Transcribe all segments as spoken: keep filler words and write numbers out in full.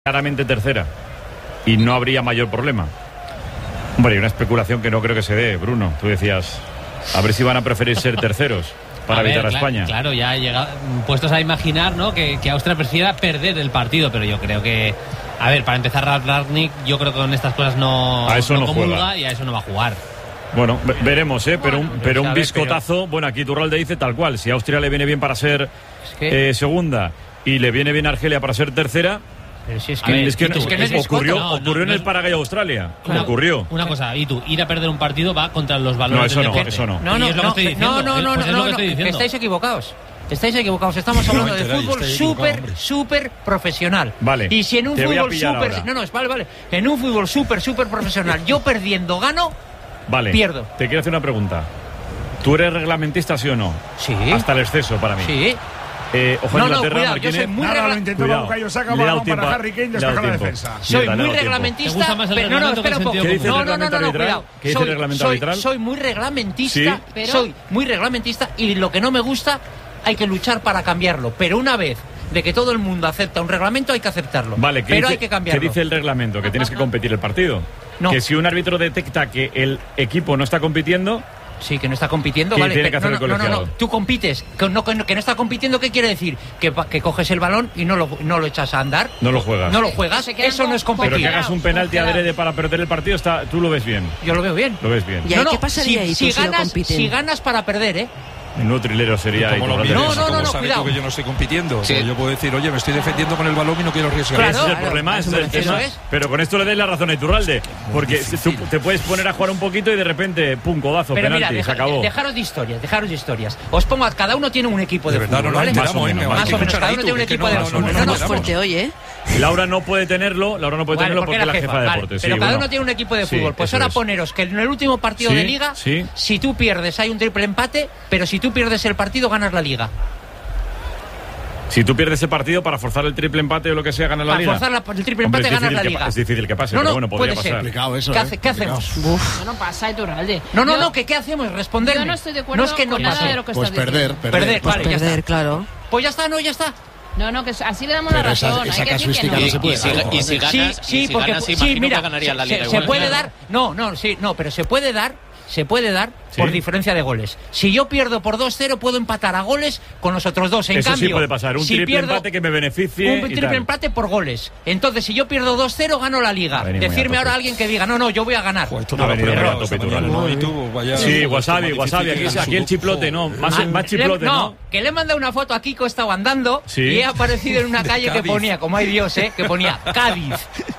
claramente tercera y no habría mayor problema. Hombre, hay una especulación que no creo que se dé, Bruno. Tú decías, a ver si van a preferir ser terceros para a evitar ver, a claro, España. Claro, ya llegado, puestos a imaginar, ¿no?, que, que Austria prefiera perder el partido, pero yo creo que, a ver, para empezar, Ralf Rangnick, yo creo que con estas cosas no, a eso no, no comulga juega. Y a eso no va a jugar. Bueno, veremos, ¿eh? Pero un, pero un ver, biscotazo. pero... Bueno, aquí Turralde dice tal cual. Si a Austria le viene bien para ser es que... eh, segunda y le viene bien a Argelia para ser tercera. Pero si es que, ver, es que, es que no es ocurrió, no, ocurrió no, en no, el Paraguay Australia. Una, ocurrió. Una cosa, y tú, ir a perder un partido va contra los valores no, eso del no, deporte. eso no. No, no, es lo no, que estoy diciendo. no, no, no, pues no, es lo que no, estoy diciendo. estáis equivocados. Estáis equivocados. Estamos hablando de fútbol súper, súper profesional. Vale. Y si en un fútbol súper, no, no, vale, vale. En un fútbol súper, súper profesional, yo perdiendo gano, vale. Pierdo. Te quiero hacer una pregunta. ¿Tú eres reglamentista, sí o no? Sí. Hasta el exceso para mí. Sí. Eh, ojo, no, Inglaterra, no, cuidado, Marquines. yo soy muy Nada, lo intentó Bukayo Saka, balón para Harry Kane, despeja la defensa. Soy muy reglamentista, pero no, no, espera un poco. No, no, no, no, no, cuidado. ¿Qué dice el reglamento arbitral? Soy muy reglamentista, ¿Sí? pero... soy muy reglamentista y lo que no me gusta hay que luchar para cambiarlo, pero una vez de que todo el mundo acepta un reglamento hay que aceptarlo. Vale, pero dice, hay que cambiarlo. ¿Qué dice el reglamento? Que tienes que competir el partido. No. Que si un árbitro detecta que el equipo no está compitiendo... Sí, que no está compitiendo, ¿Qué vale. tiene que que, hacer no, el colegiado? no, no, no, tú compites. Que no, que no, que no está compitiendo, ¿qué quiere decir? Que, que coges el balón y no lo, no lo echas a andar. No lo juegas. No lo juegas, eso no es competir. Pero que hagas un penalti adrede para perder el partido, está, tú lo ves bien. Yo lo veo bien. Lo ves bien. ¿Y no, no, qué pasaría si, ahí si, si, ganas, no si ganas para perder, ¿eh? Menudo trilero sería ahí. Lo no, no, no, no, sabe cuidado. Que yo no estoy compitiendo. Sí. Yo puedo decir, oye, me estoy defendiendo con el balón y no quiero arriesgar. Claro, ese es el claro, problema, ese es el eso tema. es. Pero con esto le des la razón a Iturralde. Porque tú te puedes poner a jugar un poquito y de repente, pum, codazo, pero penalti, mira, deja, se acabó. Dejaros de historias, dejaros de historias. Os pongo a cada uno tiene un equipo de, de verdad, fútbol, no ¿vale? Más o menos, más o menos, cada uno tiene un equipo de fútbol. No, no, fuerte hoy, ¿eh? Laura no puede tenerlo, Laura no puede vale, tenerlo porque, porque es la jefa, jefa de vale, deportes. Pero sí, cada bueno. uno tiene un equipo de fútbol. Sí, pues ahora es. poneros que en el último partido sí, de liga, sí. si tú pierdes hay un triple empate, pero si tú pierdes el partido ganas la liga. Si tú pierdes ese partido para forzar el triple empate o lo que sea, ganas la para liga. Para forzar la, el triple empate ganas la liga. Es difícil que pase, no, no, pero bueno, podría puede pasar. Ser. Eso, ¿Qué, ¿eh? hace, ¿qué hacemos? Uf. No pasa, Iturralde. No, no, yo, no, que ¿qué hacemos? Responderme. Yo no estoy de acuerdo no es que no con nada pase. de lo que pues estás perder, diciendo. perder, perder, Pues vale, perder, ya está. claro. Pues ya está, no, ya está. No, no, que así le damos pero la razón. Esa, esa Hay que decir que no. no se puede. Y si, y si ganas, sí, sí, y si porque ganas, sí, imagino mira, que ganaría la se, liga. se igual. puede dar, no, no, sí, no, pero se puede dar, se puede dar ¿Sí? por diferencia de goles. Si yo pierdo por dos cero puedo empatar a goles con los otros dos. En Eso cambio, sí puede pasar, un si triple pierdo, empate que me beneficie. un y triple tal. empate por goles. Entonces, si yo pierdo dos cero gano la liga. Venimos Decirme a ahora a tope. alguien que diga, no, no, yo voy a ganar. Pues esto No, no, ha venido error, a tope, esta Iturralde. mañana, ¿no? Y tú, vaya, Sí, pues, wasabi, más wasabi. Aquí, difícil aquí el chiplote, ¿no? Más, Ah, más chiplote, le, no, ¿no? que le he mandado una foto a Kiko, estaba andando Sí. y he aparecido en una calle que Cádiz. ponía, como hay Dios, ¿eh? Que ponía Cádiz.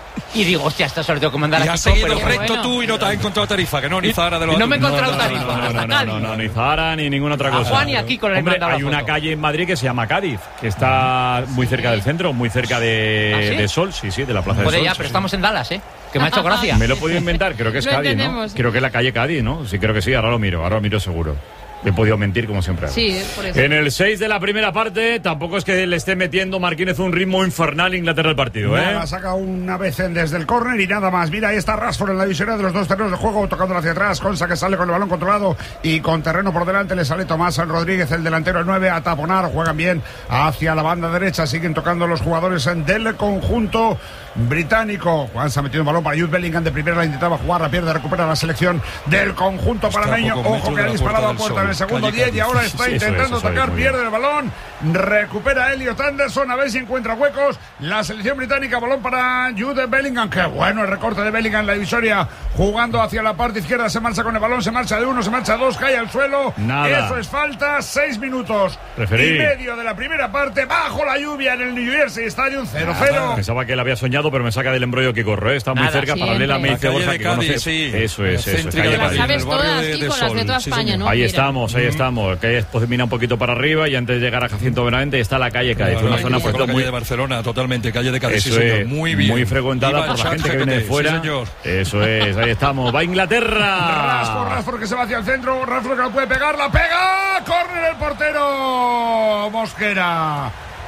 Y digo, hostia, esto se lo tengo que mandar Y a has Kiko, seguido pero recto bueno. tú y no te has encontrado tarifa, que no, ni Zara de los No me he otros. encontrado No, tarifa, no, no, hasta no, Cádiz. no, no, ni Zara ni ninguna otra A cosa. Juan y a Kiko le he Hombre, mandado la hay una foto. calle en Madrid que se llama Cádiz, que está muy cerca del centro, muy cerca de, ¿Ah, sí? de Sol, sí, sí, de la Plaza de Joder, Sol. ya, sí, pero sí. estamos en Dallas, ¿eh? Que me ha hecho gracia. Me lo he podido inventar, creo que es Lo Cádiz, ¿no? entendemos. Creo que es la calle Cádiz, ¿no? Sí, creo que sí, ahora lo miro, ahora lo miro seguro. He podido mentir como siempre hago. Sí, por eso. En el seis de la primera parte, tampoco es que le esté metiendo Marquínez un ritmo infernal Inglaterra al partido, ¿eh? Nada, saca una vez en desde el córner y nada más. Mira, ahí está Rashford en la divisoria de los dos terrenos de juego, tocando hacia atrás. Consa que sale con el balón controlado y con terreno por delante. Le sale Tomás Rodríguez, el delantero, el nueve, a taponar. Juegan bien hacia la banda derecha. Siguen tocando los jugadores del conjunto británico. Juan se ha metido un balón para Jude Bellingham de primera. La intentaba jugar, la pierde, recupera la selección del conjunto Está panameño. a pocos Ojo metros que ha de la disparado a Puerta del puerta en el Sol, segundo calle diez y Cádiz. ahora está Sí, eso intentando es, eso es, atacar. muy Pierde bien. el balón, recupera Elliot Anderson, a ver si encuentra huecos. La selección británica, balón para Jude Bellingham. Qué bueno el recorte de Bellingham en la divisoria, jugando hacia la parte izquierda. Se marcha con el balón, se marcha de uno, se marcha dos, cae al suelo. Nada. Eso es falta. Seis minutos Referí. y medio de la primera parte, bajo la lluvia en el New Jersey Stadium, cero cero. Pensaba que él había soñado, pero me saca del embrollo que corro, ¿eh? Está muy Nada, cerca, siempre. paralela, me La dice calle Borja de que Cádiz, conoce. sí. Eso es, eso es, Céntrica calle de Las Cádiz. sabes el barrio todas, de- de Kiko, las Sol, de toda sí, España, señor. ¿no? Ahí Mira. estamos, ahí estamos. Que después mira un poquito para arriba y antes de llegar a Jacinto Benavente está la calle Cádiz. Claro, Una ahí zona está por con la cierto, calle muy de Barcelona, totalmente, calle de Cádiz, Eso sí, señor. es, Muy bien. muy frecuentada Viva por la el gente que viene de Chat G P T, fuera. sí, señor. Eso es, ahí estamos. Va Inglaterra. Rashford, Rashford que se va hacia el centro. Rashford que no puede pegar, la pega. Córner el portero Mosquera.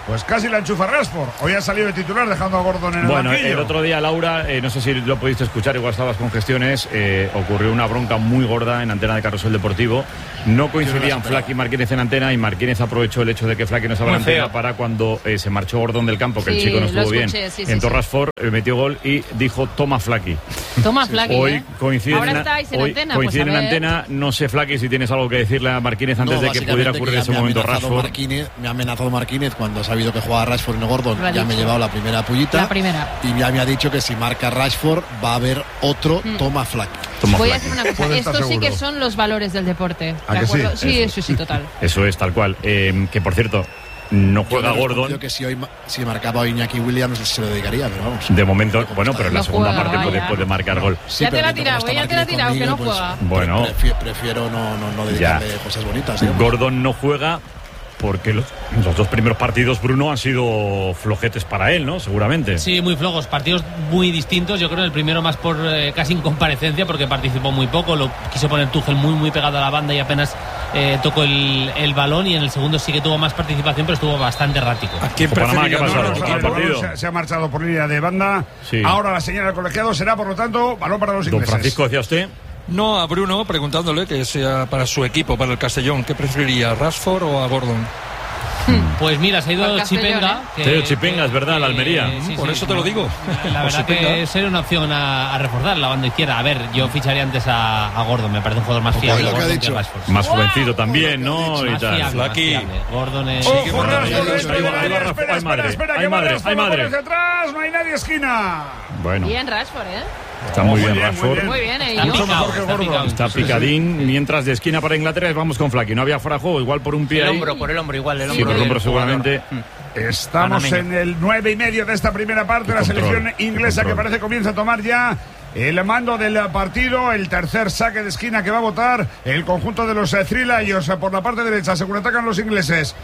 Pues casi la enchufa Rashford. Hoy ha salido de titular dejando a Gordon en el Bueno, banquillo. el otro día, Laura, eh, no sé si lo pudiste escuchar, igual estabas con gestiones, eh, ocurrió una bronca muy gorda en antena de Carrusel Deportivo. No coincidían Flaky y Marquínez en antena y Marquínez aprovechó el hecho de que Flaky no estaba en Muy antena feo. para cuando eh, se marchó Gordon del campo, que el Sí, chico no lo estuvo escuché, bien. sí, sí, Entró sí. Rashford, eh, metió gol y dijo, toma Flaky. Toma, Flaky, Hoy ¿eh? coinciden, Ahora en, estáis en hoy antena, coinciden pues a en ver. antena. No sé, Flaky, si tienes algo que decirle a Marquínez antes No, de que pudiera básicamente ocurrir ya ese me ha momento amenazado Rashford. Marquínez, me ha amenazado Marquínez cuando ha sabido que jugaba Rashford en Gordon. Lo ha Ya me he dicho. llevado la primera pullita. La primera. Y ya me ha dicho que si marca Rashford va a haber otro Mm. toma Flaky. Toma Voy a Flaky. decir una cosa. Puede estar Estos sí seguro. que son los valores del deporte. ¿A ¿De que sí? acuerdo? Sí, Eso. sí, sí, total. Eso es, tal cual. Eh, que, por cierto, no Yo juega le he respondido Gordon. que si hoy ma- si marcaba hoy Iñaki Williams se lo dedicaría, pero vamos. De momento, bueno, pero en la No segunda juega, parte puede, vaya. puede marcar gol. Sí, Ya te pero la ha como tirado, está ya te la ha Marquínez tirado, que no conmigo, pues, juega. Bueno. prefi- prefiero no, no, no dedicarle Ya. cosas bonitas. digamos. Gordon no juega porque los, los dos primeros partidos, Bruno, han sido flojetes para él, ¿no? Seguramente. Sí, muy flojos, partidos muy distintos. Yo creo el primero más por eh, casi incomparecencia porque participó muy poco. Lo quiso poner Tuchel muy muy pegado a la banda y apenas eh, tocó el, el balón. Y en el segundo sí que tuvo más participación, pero estuvo bastante errático. ¿A quién Con Panamá, ¿qué ha preferiría? pasado? No, no, Vamos a ¿Qué ver, el partido? balón se, se ha marchado por línea de banda. Sí. Ahora la señal del colegiado será, por lo tanto, balón para los Don ingleses. Francisco, decía usted. No, a Bruno, preguntándole que sea para su equipo, para el Castellón, ¿qué preferiría, a Rashford o a Gordon? Pues mira, se ha ido Por Castellón, Chipenga. ¿eh? Se ha ido Chipenga, es verdad, la Almería. Por eso te lo digo. La Por verdad Chipenga. que sería una opción a, a reforzar la banda izquierda. A ver, yo ficharía antes a, a Gordon, me parece un jugador más Ojo, fiable lo que ha Gordon que dicho. Rashford. Más jovencito también, ¿no? Y Más tal. fiable, más Flaky. fiable. Gordon es... Ojo, Sigue Rashford mandando dentro ahí va, del ahí va área. Rashford. Espera, Ay, madre, espera, espera, ay, que va madre, Rashford, ay, va por madre. hacia atrás, no hay nadie esquina. Bueno, Bien, Rashford, ¿eh? está muy Muy bien, bien, muy Rashford. bien. Muy bien, ¿eh? Está Yo- Mucho picado, mejor que está Gordon. picado. Está picadín, mientras de esquina para Inglaterra vamos con Flaky. No había fuera de juego, igual por un pie El ahí. hombro, por el hombro, igual. El Sí, hombro por el del hombro seguramente. jugador. Estamos Panameño. en el nueve y medio de esta primera parte. Qué La control, selección qué inglesa que control. parece comienza a tomar ya el mando del partido. El tercer saque de esquina que va a votar el conjunto de los eh, Three Lions por la parte derecha, según atacan los ingleses.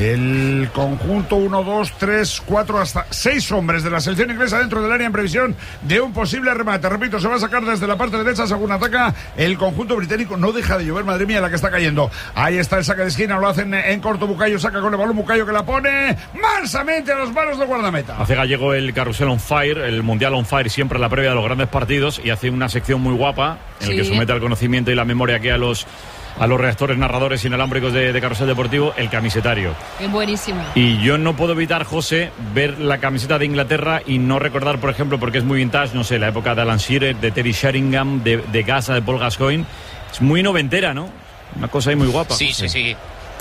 El conjunto uno, dos, tres, cuatro, hasta seis hombres de la selección inglesa dentro del área en previsión de un posible remate. Repito, se va a sacar desde la parte derecha según ataca el conjunto británico. No deja de llover, madre mía, la que está cayendo. Ahí está el saque de esquina, lo hacen en corto. Bucayo saca con el balón, Bucayo que la pone mansamente a los manos del guardameta. Hace gallego el Carrusel on Fire, el Mundial on Fire, siempre en la previa de los grandes partidos, y hace una sección muy guapa en la que Sí. somete al conocimiento y la memoria que a los a los reactores narradores inalámbricos de, de Carrusel Deportivo, el camisetario. Es buenísimo. Y yo no puedo evitar, José, ver la camiseta de Inglaterra y no recordar, por ejemplo, porque es muy vintage, no sé, la época de Alan Shearer, de Terry Sheringham, de, de Gaza, de Paul Gascoigne. Es muy noventera, ¿no? Una cosa ahí muy guapa. Sí, sí, sí.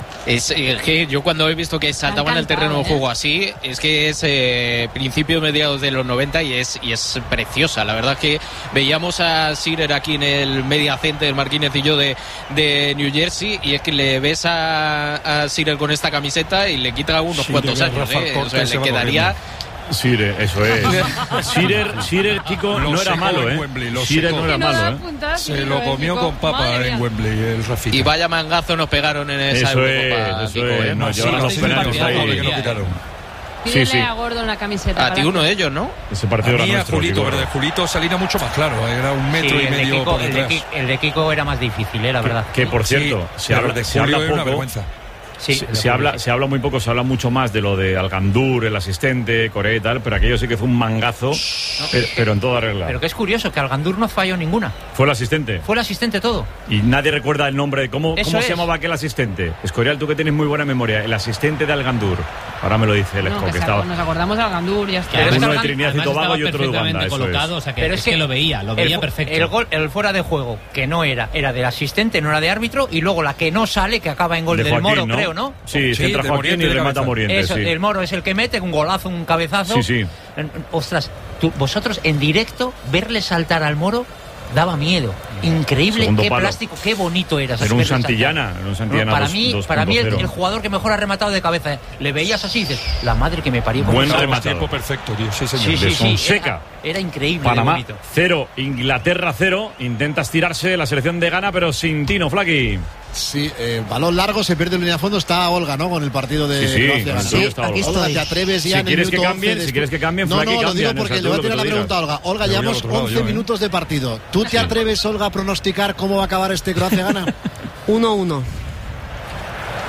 Es eh, que yo cuando he visto que saltaban el encantado, terreno de ¿eh? juego así, es que es eh, principio mediados de los noventa y es y es preciosa. La verdad es que veíamos a Shearer aquí en el media center, Marquínez y yo de, de New Jersey, y es que le ves a, a Shearer con esta camiseta y le quita unos Sí, cuantos le años. Rafa ¿eh? Corte O sea, se le va quedaría... Shearer, eso es. Shearer, Shearer, Kiko, Lo no era secó malo, en ¿eh? Wembley, lo Shearer secó. no era Que no da malo, ¿eh? puntadas, Se sí, lo ¿eh, comió Kiko? con papa Madre en mía. Wembley, el Rafita. Y vaya mangazo nos pegaron en esa Eso Eurocopa, es, eso Kiko, es. ¿eh? No, Sí, llevan no, los sí, penaltis partidazo, ahí. que no quitaron. Pídele Sí, sí. a Gordon la camiseta. A ti para- uno de ellos, ¿no? Ese A partido era mí a nuestro. Julito, Kiko. pero de Julito Salina mucho más claro. Era un metro Sí, y el de medio Kiko- por el de detrás. Ki- el de Kiko era más difícil, eh, la verdad. Que, por cierto, Sí, se pero habla, el de se Julio habla era una poco. vergüenza. Sí, Se, el de se habla, Julio. se habla muy poco, se habla mucho más de lo de Algandur, el asistente, Corea y tal, pero aquello sí que fue un mangazo, pero, pero en toda regla. Pero que es curioso que Algandur no falló ninguna. Fue el asistente. Fue el asistente todo. Y nadie recuerda el nombre de cómo, Eso cómo se es. llamaba aquel asistente. Escorial, tú que tienes muy buena memoria, el asistente de Algandur. Ahora me lo dice el No, Esco, que que se- estaba. nos acordamos de Algandur, ya está. Pero es Uno que de Algan- Trinidad y Además Tobago y estaba otro de Uganda. perfectamente Eso colocado, o es. sea que, Pero es es que, que lo veía, lo veía el, perfecto. El, gol, el fuera de juego, que no era, era del asistente, no era de árbitro, y luego la que no sale, que acaba en gol De del Joaquín, Moro, ¿no? creo, ¿no? Sí, Sí, centra de Joaquín Moriente y de remata cabeza. Moriente. Eso, Sí. el Moro es el que mete, un golazo, un cabezazo. Sí, sí. En- en- Ostras, tú- vosotros en directo, verle saltar al Moro daba miedo. Increíble, Segundo qué palo. plástico, qué bonito era. Era un verle saltar. Santillana, era un Santillana No, para dos- mí, dos para mí el, punto cero. el jugador que mejor ha rematado de cabeza. ¿eh? Le veías así y dices, la madre que me parió. Buen Con- rematador. Tiempo perfecto, tío. Sí, señor. Sí, sí, de sí. Fonseca. Era, era increíble. de Panamá bonito. cero, Inglaterra cero. Intenta estirarse la selección de Ghana, pero sin Tino, Flaky. Sí, eh, balón largo, se pierde en línea de fondo, está Olga, ¿no? Con el partido de Sí, sí, Croacia. con el Gana. tuyo está aquí Olga. Olga, te atreves Si ya en el quieres que minuto cambien, once si quieres que cambien, No, Flaky, no, lo cambian, digo o porque sea, le voy a tú lo tirar la que tú pregunta a digas. Olga. Olga, Me voy al llevamos otro lado once yo, ¿eh? minutos de partido. ¿Tú te atreves, Olga, a pronosticar cómo va a acabar este Croacia-Gana? uno uno.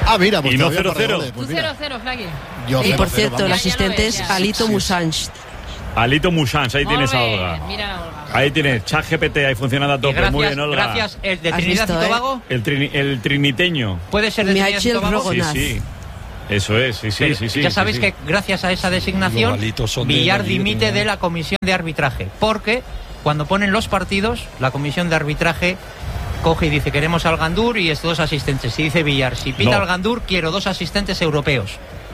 Ah, mira, pues y no todavía cero por cero. goles, pues Tú mira. cero cero, Flaqui. Yo Y cero por cero, cierto, el vamos. asistente es Ya, ya lo Alito Sí, sí. Musanch. Alito Musanch, ahí tienes a Molt bé, Olga. Mira, Olga. Ahí tienes ChatGPT ahí funcionando a Y tope. gracias, Muy bien, Olga. gracias, el de ¿Has Trinidad visto, y eh? Tobago. El, trini- el triniteño. ¿Puede ser de Trinidad y Miachel Tobago? Rogo. Sí, Gonaz. sí. Eso es, sí, sí, Pero sí, sí. ya sí, sabéis sí. que gracias a esa designación, Los galitos son de Villar Madrid, dimite ¿no? de la comisión de arbitraje. Porque cuando ponen los partidos, la comisión de arbitraje coge y dice: queremos al Gandur y estos dos asistentes. Y dice Villar: si pita No. al Gandur, quiero dos asistentes europeos.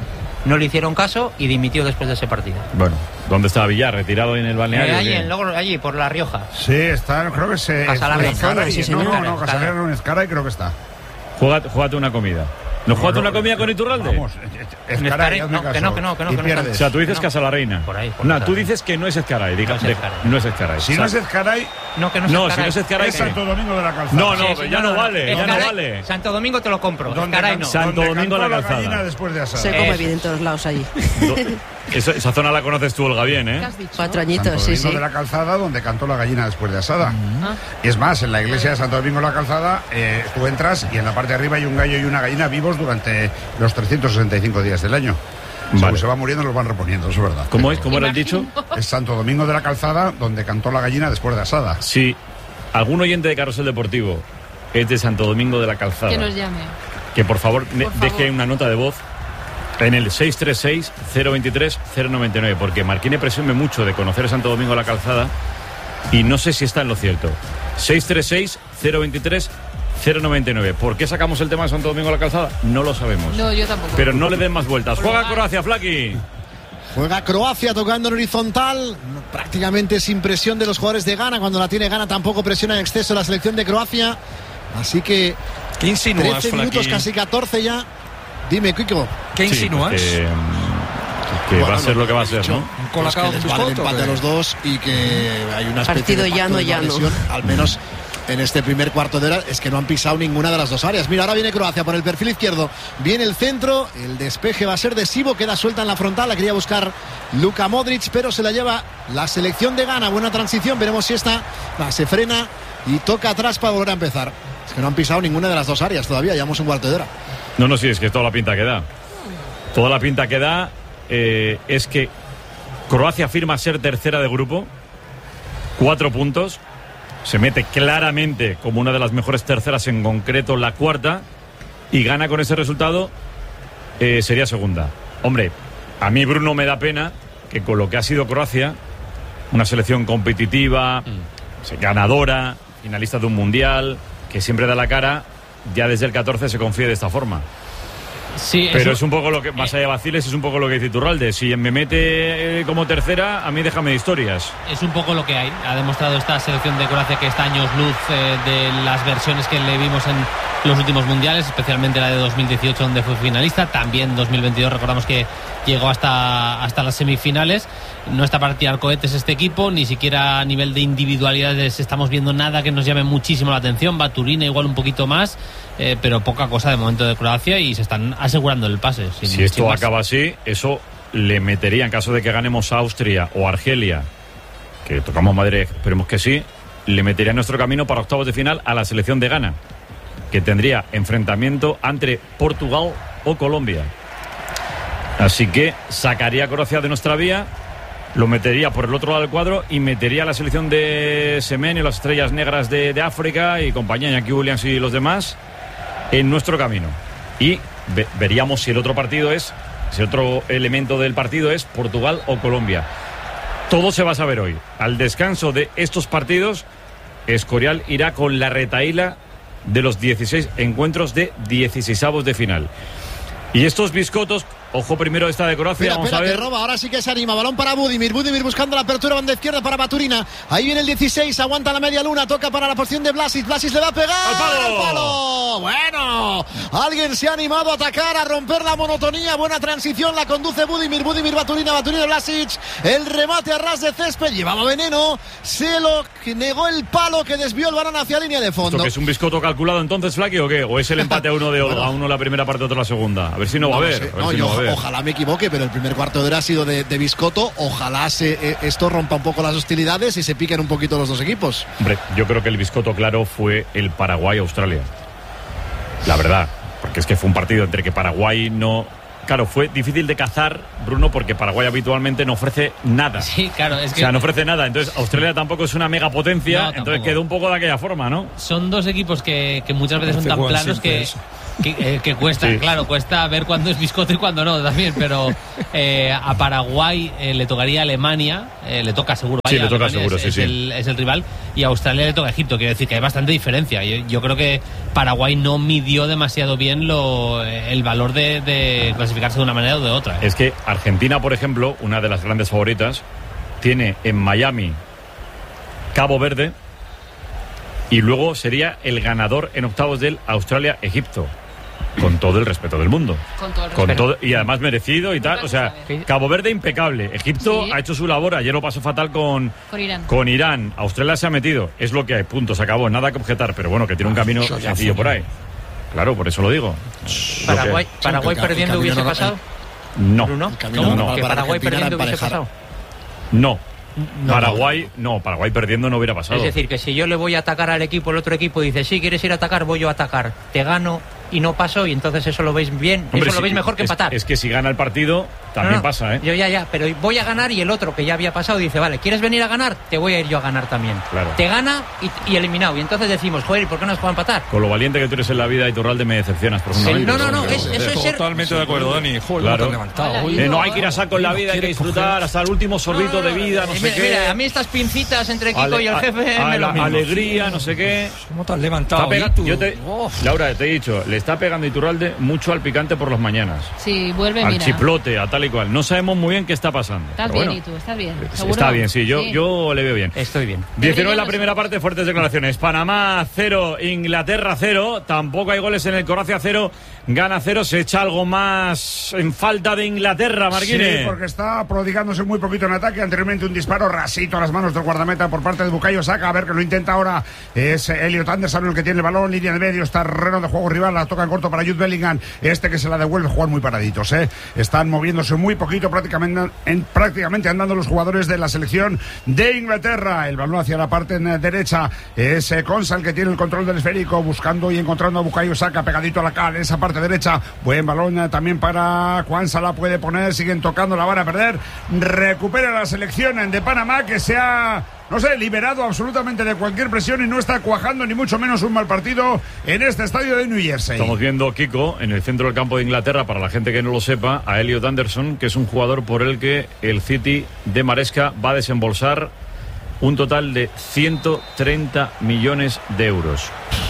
No le hicieron caso y dimitió después de ese partido. Bueno, ¿dónde está Villar? ¿Retirado en el balneario? Eh, allí, o qué? en Logro- allí, por La Rioja. Sí, está, creo que se. Casalarre. Ezcaray, Sí, no, señor. no, no, Casalarre en Ezcaray creo que está. Juega- Júgate una comida. ¿No jugaste No, una no, comida con Iturralde? Vamos, Ezcaray, Ezcaray, hazme no, que caso. no, que no, que no, Y que no pierdes. O sea, tú dices No. Casa la Reina. Por ahí, por no, Casa tú la dices que no es Ezcaray. Diga, No es de- Ezcaray. no es Ezcaray. Si O sea, no es Ezcaray, No, que no, es No, Ezcaray. si no es Ezcaray, es ¿qué? Santo Domingo de la Calzada. No, no, Sí, sí, ya no vale, ya no Ezcaray, vale. Santo Domingo te lo compro. Donde Ezcaray can- no. Santo donde Domingo cantó la Calzada. gallina después de asada. Se come Eso. bien en todos lados allí. Do- esa, esa zona la conoces tú, Olga, bien, ¿Qué ¿eh? has dicho? Cuatro Santo añitos, sí, Domingo sí. de la Calzada, donde cantó la gallina después de asada. Ah. Es más, en la iglesia de Santo Domingo de la Calzada, eh, tú entras y en la parte de arriba hay un gallo y una gallina vivos durante los trescientos sesenta y cinco días del año. Según Vale. se va muriendo, los van reponiendo, eso es verdad. ¿Cómo es? ¿Cómo era el dicho? Es Santo Domingo de la Calzada, donde cantó la gallina después de asada. Si algún oyente de Carrusel Deportivo es de Santo Domingo de la Calzada, Que nos llame. que por favor, ne- Por favor. deje una nota de voz en el seis tres seis, cero veintitrés, cero noventa y nueve, porque Marquine presume mucho de conocer a Santo Domingo de la Calzada y no sé si está en lo cierto. seis tres seis, cero veintitrés, cero noventa y nueve. ¿Por qué sacamos el tema de Santo Domingo de la Calzada? No lo sabemos. No, yo tampoco. Pero no le den más vueltas. Juega Croacia, Flaki. Juega Croacia tocando en horizontal, prácticamente sin presión de los jugadores de Ghana. Cuando la tiene Ghana tampoco presiona en exceso la selección de Croacia. Así que ¿Qué insinúas, trece minutos, Flaqui? casi catorce ya. Dime, Kiko. ¿Qué insinúas? Sí, que que Bueno, va a ser lo que va a ser, dicho, ¿no? ¿Un pues colacao que les de vale el biscoto, empate a o qué? los dos y que hay una especie Partido de pacto llano, de no llano. agresión, al menos en este primer cuarto de hora. Es que no han pisado ninguna de las dos áreas. Mira, ahora viene Croacia por el perfil izquierdo, viene el centro, el despeje va a ser de Sibo, queda suelta en la frontal, la quería buscar Luka Modric, pero se la lleva la selección de Ghana. Buena transición, veremos si esta va, se frena y toca atrás para volver a empezar. Es que no han pisado ninguna de las dos áreas todavía, llevamos un cuarto de hora. No, no, sí, es que toda la pinta que da. Toda la pinta que da eh, es que Croacia firma ser tercera de grupo, cuatro puntos, se mete claramente como una de las mejores terceras, en concreto la cuarta, y gana con ese resultado, eh, sería segunda. Hombre, a mí Bruno me da pena que con lo que ha sido Croacia, una selección competitiva, Mm. ganadora, finalista de un mundial, que siempre da la cara, ya desde el catorce se confíe de esta forma. Sí, Pero eso- es un poco lo que, más allá de vaciles, es un poco lo que dice Iturralde. Si me mete eh, como tercera, a mí déjame de historias. Es un poco lo que hay. Ha demostrado esta selección de Croacia que está años luz eh, de las versiones que le vimos en los últimos mundiales, especialmente la de dos mil dieciocho, donde fue finalista. También dos mil veintidós, recordamos que llegó hasta, hasta las semifinales. No está para tirar cohetes este equipo, ni siquiera a nivel de individualidades estamos viendo nada que nos llame muchísimo la atención. Baturina igual un poquito más, eh, pero poca cosa de momento de Croacia, y se están asegurando el pase. sin- Si esto sin más. acaba así, eso le metería, en caso de que ganemos a Austria o Argelia, que tocamos Madrid, esperemos que sí, le metería en nuestro camino para octavos de final a la selección de Ghana, que tendría enfrentamiento entre Portugal o Colombia. Así que sacaría a Croacia de nuestra vía, lo metería por el otro lado del cuadro y metería a la selección de Semen y las estrellas negras de, de África y compañía, Iñaki Williams y los demás, en nuestro camino. Y ve- veríamos si el otro partido es, si otro elemento del partido es Portugal o Colombia. Todo se va a saber hoy. Al descanso de estos partidos, Escorial irá con la retahíla de los dieciséis encuentros de dieciseisavos de final. Y estos biscotos, ojo primero esta de Croacia, Espera, vamos espera, a que ver. roba, ahora sí que se anima, balón para Budimir, Budimir buscando la apertura, banda izquierda para Baturina, ahí viene el dieciséis, aguanta la media luna, toca para la posición de Vlasic, Vlasic le va a pegar, ¡Al palo! ¡Al palo! Bueno, alguien se ha animado a atacar, a romper la monotonía, buena transición, la conduce Budimir, Budimir, Baturina, Baturina, Vlasic, el remate a ras de césped, llevaba veneno, se lo negó el palo que desvió el balón hacia línea de ¿Esto fondo. que es un biscoto calculado entonces, Flaqui, o qué? ¿O es el empate a uno de Olga, a uno la primera parte, otro la segunda? A ver si no va a No haber. sé, a ver no, si yo no va a haber. ojalá me equivoque, pero el primer cuarto de hora ha sido de, de biscoto. Ojalá se, eh, esto rompa un poco las hostilidades y se piquen un poquito los dos equipos. Hombre, yo creo que el biscoto claro fue el Paraguay-Australia. La verdad. porque es que fue un partido entre que Paraguay no... Claro, fue difícil de cazar, Bruno, porque Paraguay habitualmente no ofrece nada. Sí, claro, es que... O sea, no ofrece nada. Entonces, Australia tampoco es una megapotencia, No, entonces tampoco. quedó un poco de aquella forma, ¿no? Son dos equipos que, que muchas veces son tan Juan planos siempre que, eso. que, eh, que cuesta, Sí. claro, cuesta ver cuándo es biscote y cuándo no también, pero eh, a Paraguay eh, le tocaría Alemania, eh, le toca seguro, Sí, vaya, le toca Alemania seguro, es, sí, es sí. El, es el rival, y a Australia le toca Egipto, quiero decir que hay bastante diferencia. Yo, yo creo que Paraguay no midió demasiado bien lo, el valor de, de clasificarse de una manera o de otra. ¿eh? Es que Argentina, por ejemplo, una de las grandes favoritas, tiene en Miami Cabo Verde y luego sería el ganador en octavos del Australia-Egipto. Con todo el respeto del mundo. Con todo el Con respeto. todo, y además merecido y tal. O sea, Cabo Verde impecable. Egipto Sí. ha hecho su labor. Ayer lo pasó fatal con, Con Irán. con Irán. Australia se ha metido. Es lo que hay. Punto. Se acabó. Nada que objetar. Pero bueno, que tiene un camino eso ya sencillo fue. por ahí. Claro, por eso lo digo. Paraguay, Lo Paraguay el ca- perdiendo el hubiese camino pasado. que- No. Bruno, El camino ¿Cómo? normal Que para Paraguay Argentina era perdiendo hubiese emparejar. pasado. No. No, Paraguay, no. Paraguay perdiendo no hubiera pasado. Es decir, que si yo le voy a atacar al equipo, el otro equipo dice, sí, quieres ir a atacar, voy yo a atacar. Te gano y no paso, y entonces eso lo veis bien, Hombre, eso lo sí, veis mejor que es, empatar. Es que si gana el partido, también No, no, pasa, ¿eh? Yo ya, ya, pero voy a ganar y el otro que ya había pasado dice, vale, ¿quieres venir a ganar? Te voy a ir yo a ganar también. Claro. Te gana y, y eliminado. Y entonces decimos, joder, ¿y por qué no has jugado a empatar? Con lo valiente que tú eres en la vida, Iturralde, me decepcionas profundamente. No, no, no, es- eso es ser... Totalmente de acuerdo, Dani. Joder, Claro. ¿cómo te has levantado? Hola, Uy, Eh, no hay que ir a saco en la vida, hay que ¿Quieres disfrutar coger? hasta el último sorbito de vida, no Eh, sé mira, qué. mira, a mí estas pincitas entre Kiko Ale- y el a- jefe a- me lo la- mismo. alegría, no sé qué. ¿Cómo te has levantado? Está pega- ¿Y tú? yo te- Uf. Laura, te he dicho, le está pegando Iturralde mucho al picante por las mañanas. Sí, vuelve, Al mira. chiplote, a tal y cual. No sabemos muy bien qué está pasando. Estás pero bien, bueno, y tú, estás bien. es- ¿Seguro? Está bien, sí, yo, Sí. yo le veo bien. Estoy bien. diecinueve la Pedrillo, primera no sé. parte, fuertes declaraciones. Panamá cero, Inglaterra cero. Tampoco hay goles en el Croacia cero. Gana cero, se echa algo más en falta de Inglaterra, Marquines. Sí, porque está prodigándose muy poquito en ataque. Anteriormente un disparo rasito a las manos del guardameta por parte de Bukayo Saka. A ver que lo intenta ahora. Es Elliot Anderson el que tiene el balón. Línea de medios, terreno de juego rival. La toca en corto para Jude Bellingham. Este que se la devuelve, jugar muy paraditos. ¿eh? Están moviéndose muy poquito, prácticamente, en, prácticamente andando los jugadores de la selección de Inglaterra. El balón hacia la parte en, eh, derecha. Es eh, Consa el que tiene el control del esférico. Buscando y encontrando a Bukayo Saka pegadito a la cara en esa parte derecha. Buen balón eh, también para Juan Sala, puede poner, siguen tocando, la van a perder. Recupera la selección de Panamá, que se ha, no sé, liberado absolutamente de cualquier presión y no está cuajando ni mucho menos un mal partido en este estadio de New Jersey. Estamos viendo, Kiko, en el centro del campo de Inglaterra, para la gente que no lo sepa, a Elliot Anderson, que es un jugador por el que el City de Maresca va a desembolsar un total de ciento treinta millones de euros.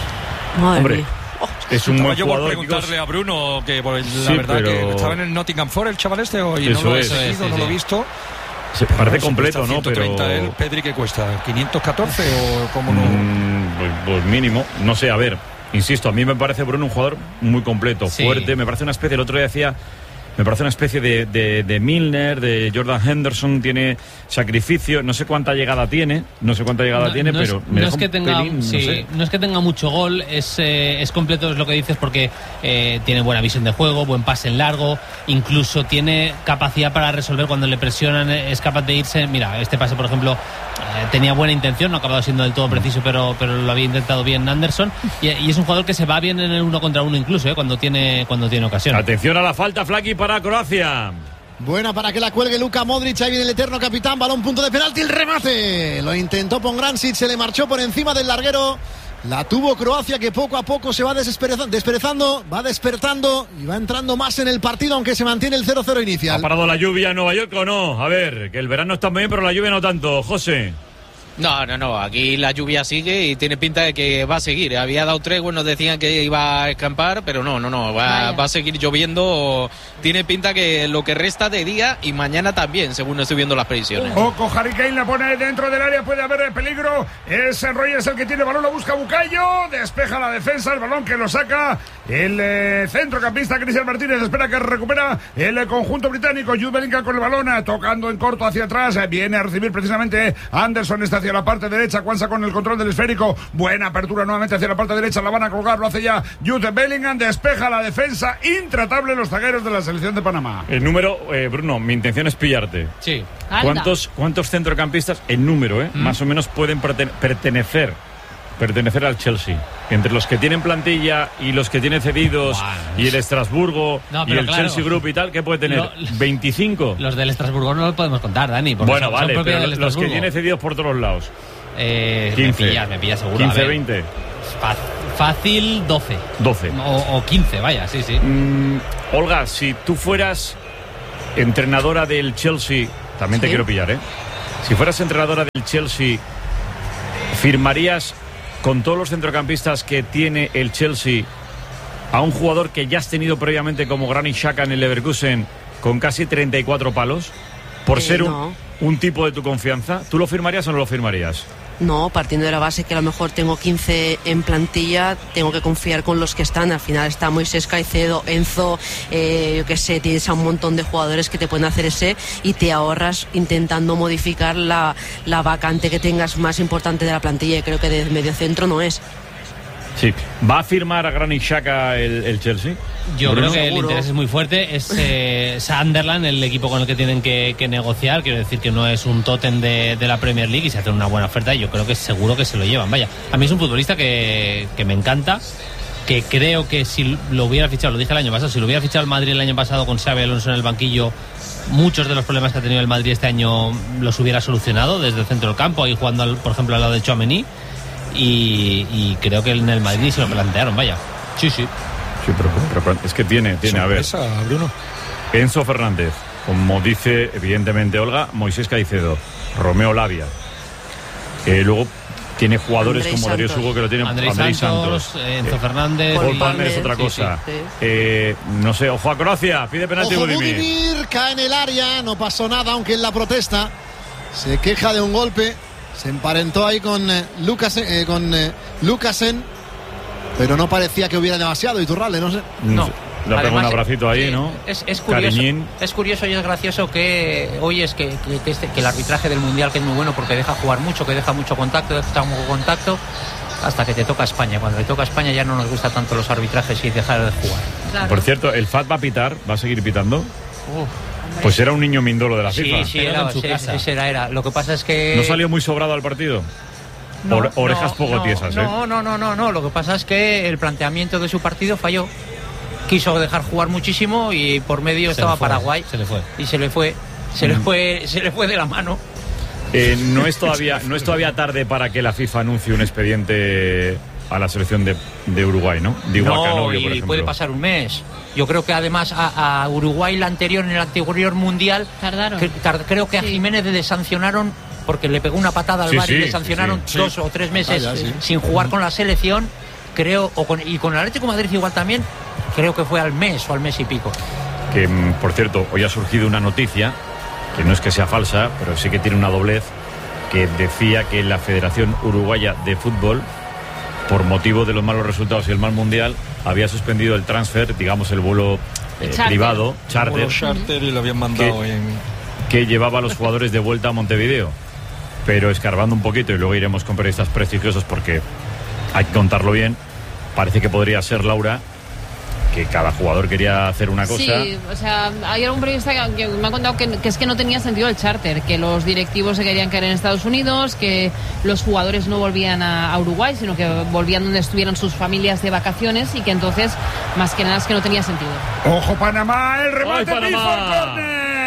Madre Hombre, mía. es un Estaba buen yo por jugador, Kiko. preguntarle a Bruno, que por el- la Sí, verdad pero- que estaba en el Nottingham Forest el chaval este, o- y Eso no lo he es. seguido, Eso es, no sí, lo he sí. visto. Se parece Si completo, cuesta ¿no? ciento treinta Pero... el Pedri, ¿qué cuesta? ¿quinientos catorce o cómo no? Mm, pues, pues mínimo, no sé, a ver, insisto, a mí me parece Bruno un jugador muy completo, Sí. fuerte, me parece una especie, el otro día decía, me parece una especie de, de, de Milner, de Jordan Henderson, tiene sacrificio, no sé cuánta llegada tiene, no sé cuánta llegada No, tiene, no es- pero no me es deja que un tenga pelín, no sí, sé. no es que tenga mucho gol, es eh, es completo, es lo que dices, porque eh, tiene buena visión de juego, buen pase en largo, incluso tiene capacidad para resolver cuando le presionan, eh, es capaz de irse. Mira, este pase, por ejemplo, eh, tenía buena intención, no ha acabado siendo del todo preciso, pero pero lo había intentado bien Anderson, y, y es un jugador que se va bien en el uno contra uno incluso, eh, cuando tiene cuando tiene ocasión. Atención a la falta, Flaki, para Croacia. Buena para que la cuelgue Luka Modric. Ahí viene el eterno capitán. Balón, punto de penalti. El remate. Lo intentó Pongrancic. Se le marchó por encima del larguero. La tuvo Croacia, que poco a poco se va despereza- desperezando, va despertando y va entrando más en el partido, aunque se mantiene el cero cero ¿Ha inicial. parado la lluvia en Nueva York o no? A ver, que el verano está muy bien, pero la lluvia no tanto. José. No, no, no, aquí la lluvia sigue y tiene pinta de que va a seguir. Había dado tregua, nos decían que iba a escampar, pero no, no, no, va, Vaya. va a seguir lloviendo. Tiene pinta que lo que resta de día y mañana también, según estoy viendo las previsiones. Ojo, Harry Kane la pone dentro del área, puede haber peligro. Es Reyes el que tiene el balón, lo busca Bukayo, despeja la defensa, el balón que lo saca el eh, centrocampista Cristian Martínez, espera que recupera el eh, conjunto británico. Jude Bellingham con el balón, eh, tocando en corto hacia atrás, eh, viene a recibir precisamente Anderson, está hacia la parte derecha, Kwanza con el control del esférico, buena apertura nuevamente hacia la parte derecha, la van a colgar, lo hace ya Jude Bellingham, despeja la defensa, intratable los zagueros de la selección de Panamá. El número, eh, Bruno, mi intención es pillarte. Sí. Anda. ¿Cuántos, ¿Cuántos centrocampistas, en número, eh, ¿Mm? más o menos pueden perten- pertenecer pertenecer al Chelsea? Entre los que tienen plantilla y los que tienen cedidos, wow, y el Estrasburgo, no, y el claro, Chelsea Group y tal, ¿qué puede tener? Lo, ¿veinticinco? Los del Estrasburgo no los podemos contar, Dani. Bueno, son, vale, son pero los que tienen cedidos por todos lados. Eh, quince. Me pillas, me pillas seguro. quince, veinte. Fácil, doce. doce. O, o quince, vaya, sí, sí. Mm, Olga, si tú fueras entrenadora del Chelsea, también te ¿Sí? quiero pillar, ¿eh? Si fueras entrenadora del Chelsea, ¿firmarías con todos los centrocampistas que tiene el Chelsea a un jugador que ya has tenido previamente como Granit Xhaka en el Leverkusen con casi treinta y cuatro palos? Por eh, ser un, no. un tipo de tu confianza, ¿tú lo firmarías o no lo firmarías? No, partiendo de la base que a lo mejor tengo quince en plantilla, tengo que confiar con los que están. Al final está Moisés Caicedo, Enzo, eh, yo qué sé, tienes a un montón de jugadores que te pueden hacer ese y te ahorras intentando modificar la, la vacante que tengas más importante de la plantilla. Y creo que de medio centro no es. Sí. ¿Va a firmar a Granit Xhaka el, el Chelsea? Yo Bruno, creo que seguro. El interés es muy fuerte. Es eh, Sunderland el equipo con el que tienen que, que negociar. Quiero decir que no es un tótem de, de la Premier League y se hace una buena oferta y yo creo que seguro que se lo llevan. Vaya, a mí es un futbolista que, que me encanta, que creo que si lo hubiera fichado, lo dije el año pasado, si lo hubiera fichado el Madrid el año pasado con Xabi Alonso en el banquillo, muchos de los problemas que ha tenido el Madrid este año los hubiera solucionado desde el centro del campo, ahí jugando, al, por ejemplo, al lado de Tchouaméni. Y, y creo que en el Madrid se lo plantearon, vaya. Sí, sí. Sí, pero, pero es que tiene, tiene, a ver. Bruno. Enzo Fernández, como dice evidentemente Olga, Moisés Caicedo, Romeo Lavia. Eh, luego tiene jugadores Andrés como Darío Hugo que lo tienen. Andrés, Andrés Santos, Santos eh, Enzo Fernández. Paul Palmer es otra cosa. Sí, sí, sí. Eh, no sé, ojo a Croacia, pide penalti Budimir. Budimir cae en el área, no pasó nada, aunque en la protesta se queja de un golpe. Se emparentó ahí con eh, Lukasen, eh, con eh, Lukasen, pero no parecía que hubiera demasiado. Iturralde, no sé. No. Le pegó un abracito ahí, ¿no? Es, es curioso. Cariñín. Es curioso y es gracioso que hoy es que, que, que, este, que el arbitraje del Mundial, que es muy bueno porque deja jugar mucho, que deja mucho contacto, deja mucho contacto, hasta que te toca España. Cuando le toca a España ya no nos gustan tanto los arbitrajes y dejar de jugar. Claro. Por cierto, ¿el F A T va a pitar? ¿Va a seguir pitando? Uf. Pues era un niño mindolo de la FIFA. Sí, sí, era, sí, ese era, era. Lo que pasa es que... ¿No salió muy sobrado al partido? No, o, orejas no, poco no, tiesas, no, ¿eh? No, no, no, no, no. Lo que pasa es que el planteamiento de su partido falló. Quiso dejar jugar muchísimo y por medio se estaba Paraguay. Se le fue. Y se le fue. Se mm. le fue, se le fue de la mano. Eh, no es todavía, no es todavía tarde para que la FIFA anuncie un expediente a la selección de, de Uruguay, ¿no? Digo, no, a Canovio, por y ejemplo. Puede pasar un mes. Yo creo que además a, a Uruguay la anterior, en el anterior mundial, tardaron. Que, tar, creo que a sí. Jiménez le sancionaron porque le pegó una patada al sí, bar sí, y le sancionaron sí, sí. dos o tres meses ah, ya, sí. sin jugar con la selección, creo, o con, y con el Atlético de Madrid igual también, creo que fue al mes o al mes y pico. Que, por cierto, hoy ha surgido una noticia, que no es que sea falsa, pero sí que tiene una doblez, que decía que la Federación Uruguaya de Fútbol, por motivo de los malos resultados y el mal mundial, había suspendido el transfer, digamos el vuelo eh, privado, charter, charter y lo habían mandado que, en... que llevaba a los jugadores de vuelta a Montevideo. Pero escarbando un poquito, y luego iremos con periodistas prestigiosos porque hay que contarlo bien, parece que podría ser, Laura, que cada jugador quería hacer una cosa. Sí, o sea, hay algún periodista que me ha contado que, que es que no tenía sentido el charter, que los directivos se querían quedar en Estados Unidos, que los jugadores no volvían a, a Uruguay, sino que volvían donde estuvieran sus familias de vacaciones y que entonces, más que nada, es que no tenía sentido. ¡Ojo, Panamá! ¡El remate! ¡Ay, Panamá!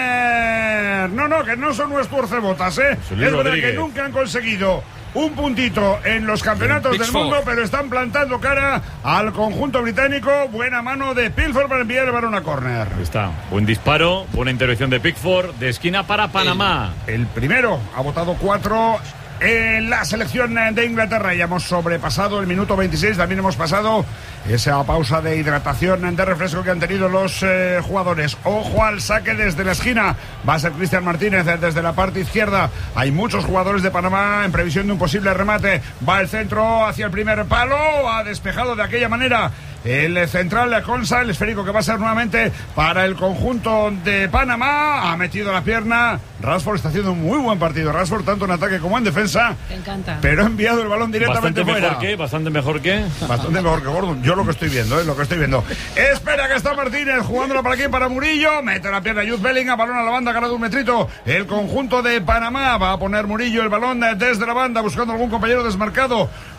No, no, que no son nuestros torcebotas, ¿eh? Es verdad Rodríguez. que nunca han conseguido un puntito en los campeonatos del mundo, pero están plantando cara al conjunto británico. Buena mano de Pickford para enviar el balón a córner. Ahí está, buen disparo, buena intervención de Pickford, de esquina para Panamá. El, el primero ha votado cuatro en la selección de Inglaterra. Ya hemos sobrepasado el minuto veintiséis, también hemos pasado esa pausa de hidratación, de refresco que han tenido los eh, jugadores. Ojo al saque desde la esquina, va a ser Cristian Martínez desde la parte izquierda. Hay muchos jugadores de Panamá en previsión de un posible remate. Va el centro hacia el primer palo, ha despejado de aquella manera el central Consa, el esférico que va a ser nuevamente para el conjunto de Panamá. Ha metido la pierna. Rashford está haciendo un muy buen partido. Rashford tanto en ataque como en defensa. Me encanta. Pero ha enviado el balón directamente Bastante fuera. mejor que, bastante mejor que. Bastante mejor que Gordon. Yo lo que estoy viendo, es ¿eh? lo que estoy viendo. Espera que está Martínez jugándolo para aquí, para Murillo. Mete la pierna Jude Bellingham, balón a la banda, ganado un metrito. El conjunto de Panamá va a poner Murillo el balón desde la banda, buscando algún compañero desmarcado.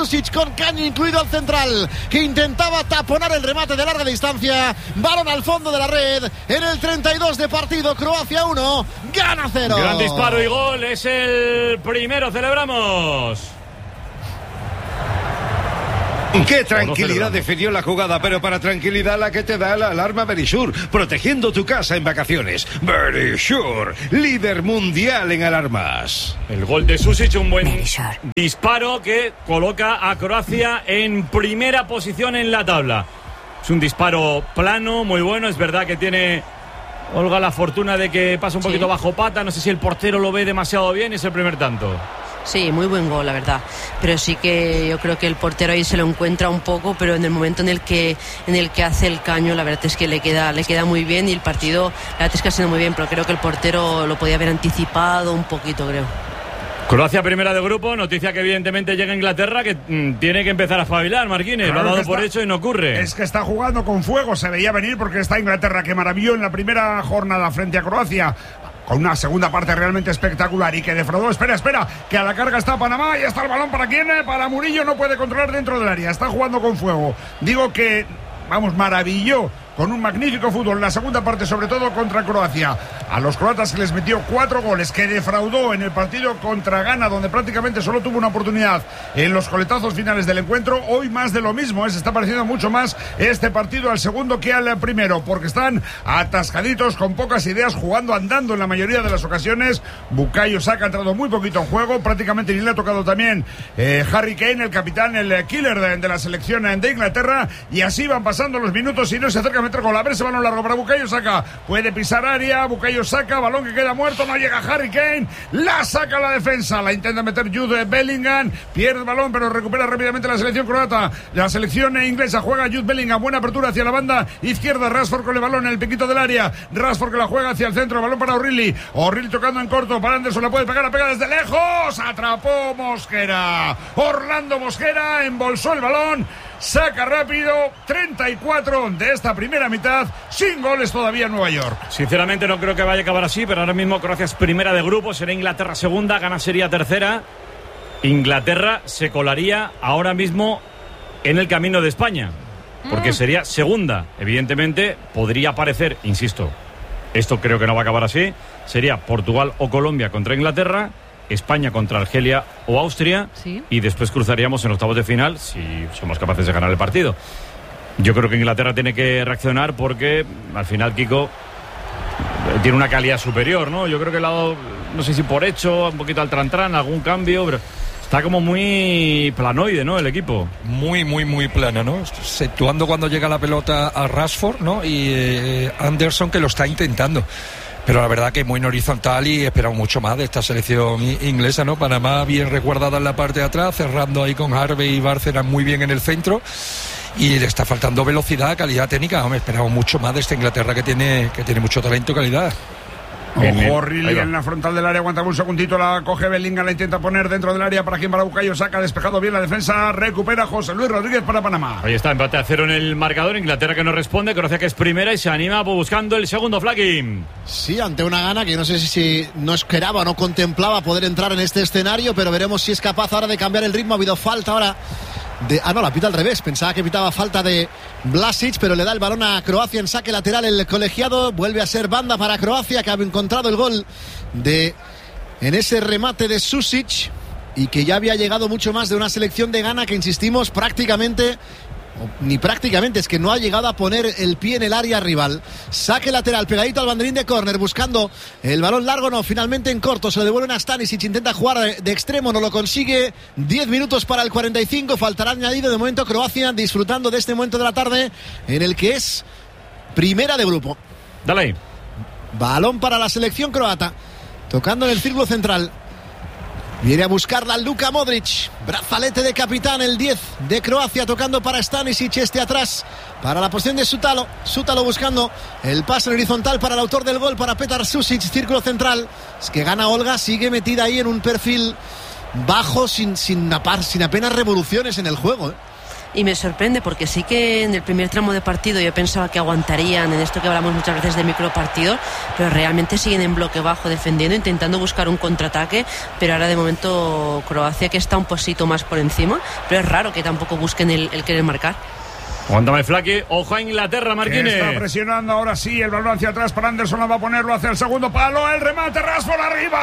Susic con Caño incluido al central, que intentaba taponar el remate de larga distancia. Balón al fondo de la red. En el treinta y dos de partido, Croacia uno, gana cero. Gran disparo y gol, es el primero, celebramos. Qué tranquilidad definió la jugada, pero para tranquilidad la que te da la alarma Verisure, protegiendo tu casa en vacaciones. Verisure, líder mundial en alarmas. El gol de Susic, un buen disparo que coloca a Croacia en primera posición en la tabla. Es un disparo plano, muy bueno. Es verdad que tiene Olga la fortuna de que pasa un poquito sí. bajo pata. No sé si el portero lo ve demasiado bien y es el primer tanto. Sí, muy buen gol, la verdad. Pero sí que yo creo que el portero ahí se lo encuentra un poco, pero en el momento en el que en el que hace el caño, la verdad es que le queda le queda muy bien y el partido, la verdad es que ha sido muy bien, pero creo que el portero lo podía haber anticipado un poquito, creo. Croacia primera de grupo, noticia que evidentemente llega a Inglaterra, que mmm, tiene que empezar a espabilar, Marquines, claro, lo ha dado por hecho y no ocurre. Es que está jugando con fuego, se veía venir porque está Inglaterra, que maravilló en la primera jornada frente a Croacia, con una segunda parte realmente espectacular y que defraudó. Espera, espera, que a la carga está Panamá y está el balón para quién, para Murillo, no puede controlar dentro del área, está jugando con fuego. Digo que, vamos, maravilló con un magnífico fútbol en la segunda parte, sobre todo contra Croacia. A los croatas que les metió cuatro goles, que defraudó en el partido contra Ghana, donde prácticamente solo tuvo una oportunidad en los coletazos finales del encuentro. Hoy más de lo mismo, ¿eh? Se está pareciendo mucho más este partido al segundo que al primero, porque están atascaditos, con pocas ideas, jugando, andando en la mayoría de las ocasiones. Bukayo Saka ha entrado muy poquito en juego, prácticamente ni le ha tocado también eh, Harry Kane, el capitán, el killer de, de la selección de Inglaterra, y así van pasando los minutos y no se acerca a meter gol. A ver ese balón largo para Bukayo Saka, puede pisar área, Bukayo Saka, balón que queda muerto, no llega Harry Kane, la saca la defensa, la intenta meter Jude Bellingham, pierde el balón pero recupera rápidamente la selección croata. La selección inglesa juega Jude Bellingham, buena apertura hacia la banda izquierda, Rashford con el balón en el piquito del área, Rashford que la juega hacia el centro, balón para O'Reilly, O'Reilly tocando en corto para Anderson, la puede pegar, la pega desde lejos, atrapó Mosquera, Orlando Mosquera embolsó el balón, saca rápido. Treinta y cuatro de esta primera mitad, sin goles todavía en Nueva York. Sinceramente no creo que vaya a acabar así, pero ahora mismo Croacia es primera de grupo, será Inglaterra segunda, Ghana sería tercera. Inglaterra se colaría ahora mismo en el camino de España, porque sería segunda. Evidentemente podría aparecer, insisto, esto creo que no va a acabar así, sería Portugal o Colombia contra Inglaterra, España contra Argelia o Austria, sí. Y después cruzaríamos en octavos de final si somos capaces de ganar el partido. Yo creo que Inglaterra tiene que reaccionar porque al final Kiko tiene una calidad superior, ¿no? Yo creo que le ha dado, no sé si por hecho, un poquito al trantrán, algún cambio, pero está como muy planoide, ¿no? El equipo. Muy, muy, muy plana, ¿no? Exceptuando cuando llega la pelota a Rashford, ¿no? Y eh, Anderson, que lo está intentando. Pero la verdad que muy horizontal y esperamos mucho más de esta selección inglesa, ¿no? Panamá bien resguardada en la parte de atrás, cerrando ahí con Harvey y Bárcena muy bien en el centro. Y le está faltando velocidad, calidad técnica. Hombre, esperamos mucho más de esta Inglaterra que tiene, que tiene mucho talento y calidad. Ojo, O'Reilly en la frontal del área, aguanta un segundito, la coge Bellingham, la intenta poner dentro del área, para quien, para Bukayo Saka, despejado bien la defensa, recupera José Luis Rodríguez para Panamá. Ahí está, empate a cero en el marcador, Inglaterra que no responde, Croacia que es primera y se anima buscando el segundo, Flaky. Sí, ante una Ghana que no sé si, si no esperaba, no contemplaba poder entrar en este escenario, pero veremos si es capaz ahora de cambiar el ritmo. Ha habido falta ahora de, ah no, la pita al revés, pensaba que pitaba falta de Vlasic, pero le da el balón a Croacia en saque lateral el colegiado, vuelve a ser banda para Croacia, que ha encontrado el gol de en ese remate de Susic y que ya había llegado mucho más de una selección de Ghana que, insistimos, prácticamente ni prácticamente, es que no ha llegado a poner el pie en el área rival. Saque lateral, pegadito al banderín de córner, buscando el balón largo, no, finalmente en corto, se lo devuelven a Stanisic, intenta jugar de, de extremo, no lo consigue. Diez minutos para el cuarenta y cinco, faltará añadido. De momento Croacia disfrutando de este momento de la tarde en el que es primera de grupo. Dale ahí. Balón para la selección croata, tocando en el círculo central. Viene a buscarla Luka Modric, brazalete de capitán, el diez de Croacia, tocando para Stanisic, este atrás para la posición de Sutalo. Sutalo buscando el pase horizontal para el autor del gol, para Petar Susic, círculo central. Es que gana Olga, sigue metida ahí en un perfil bajo, sin, sin, sin apenas revoluciones en el juego, ¿eh? y me sorprende porque sí que en el primer tramo de partido yo pensaba que aguantarían en esto que hablamos muchas veces de micropartidos, pero realmente siguen en bloque bajo defendiendo, intentando buscar un contraataque, pero ahora de momento Croacia que está un poquito más por encima, pero es raro que tampoco busquen el, el querer marcar. Aguántame, Flaky. Ojo a Inglaterra, Martínez. Está presionando ahora sí. El balón hacia atrás para Anderson. La va a ponerlo hacia el segundo palo. El remate. Rashford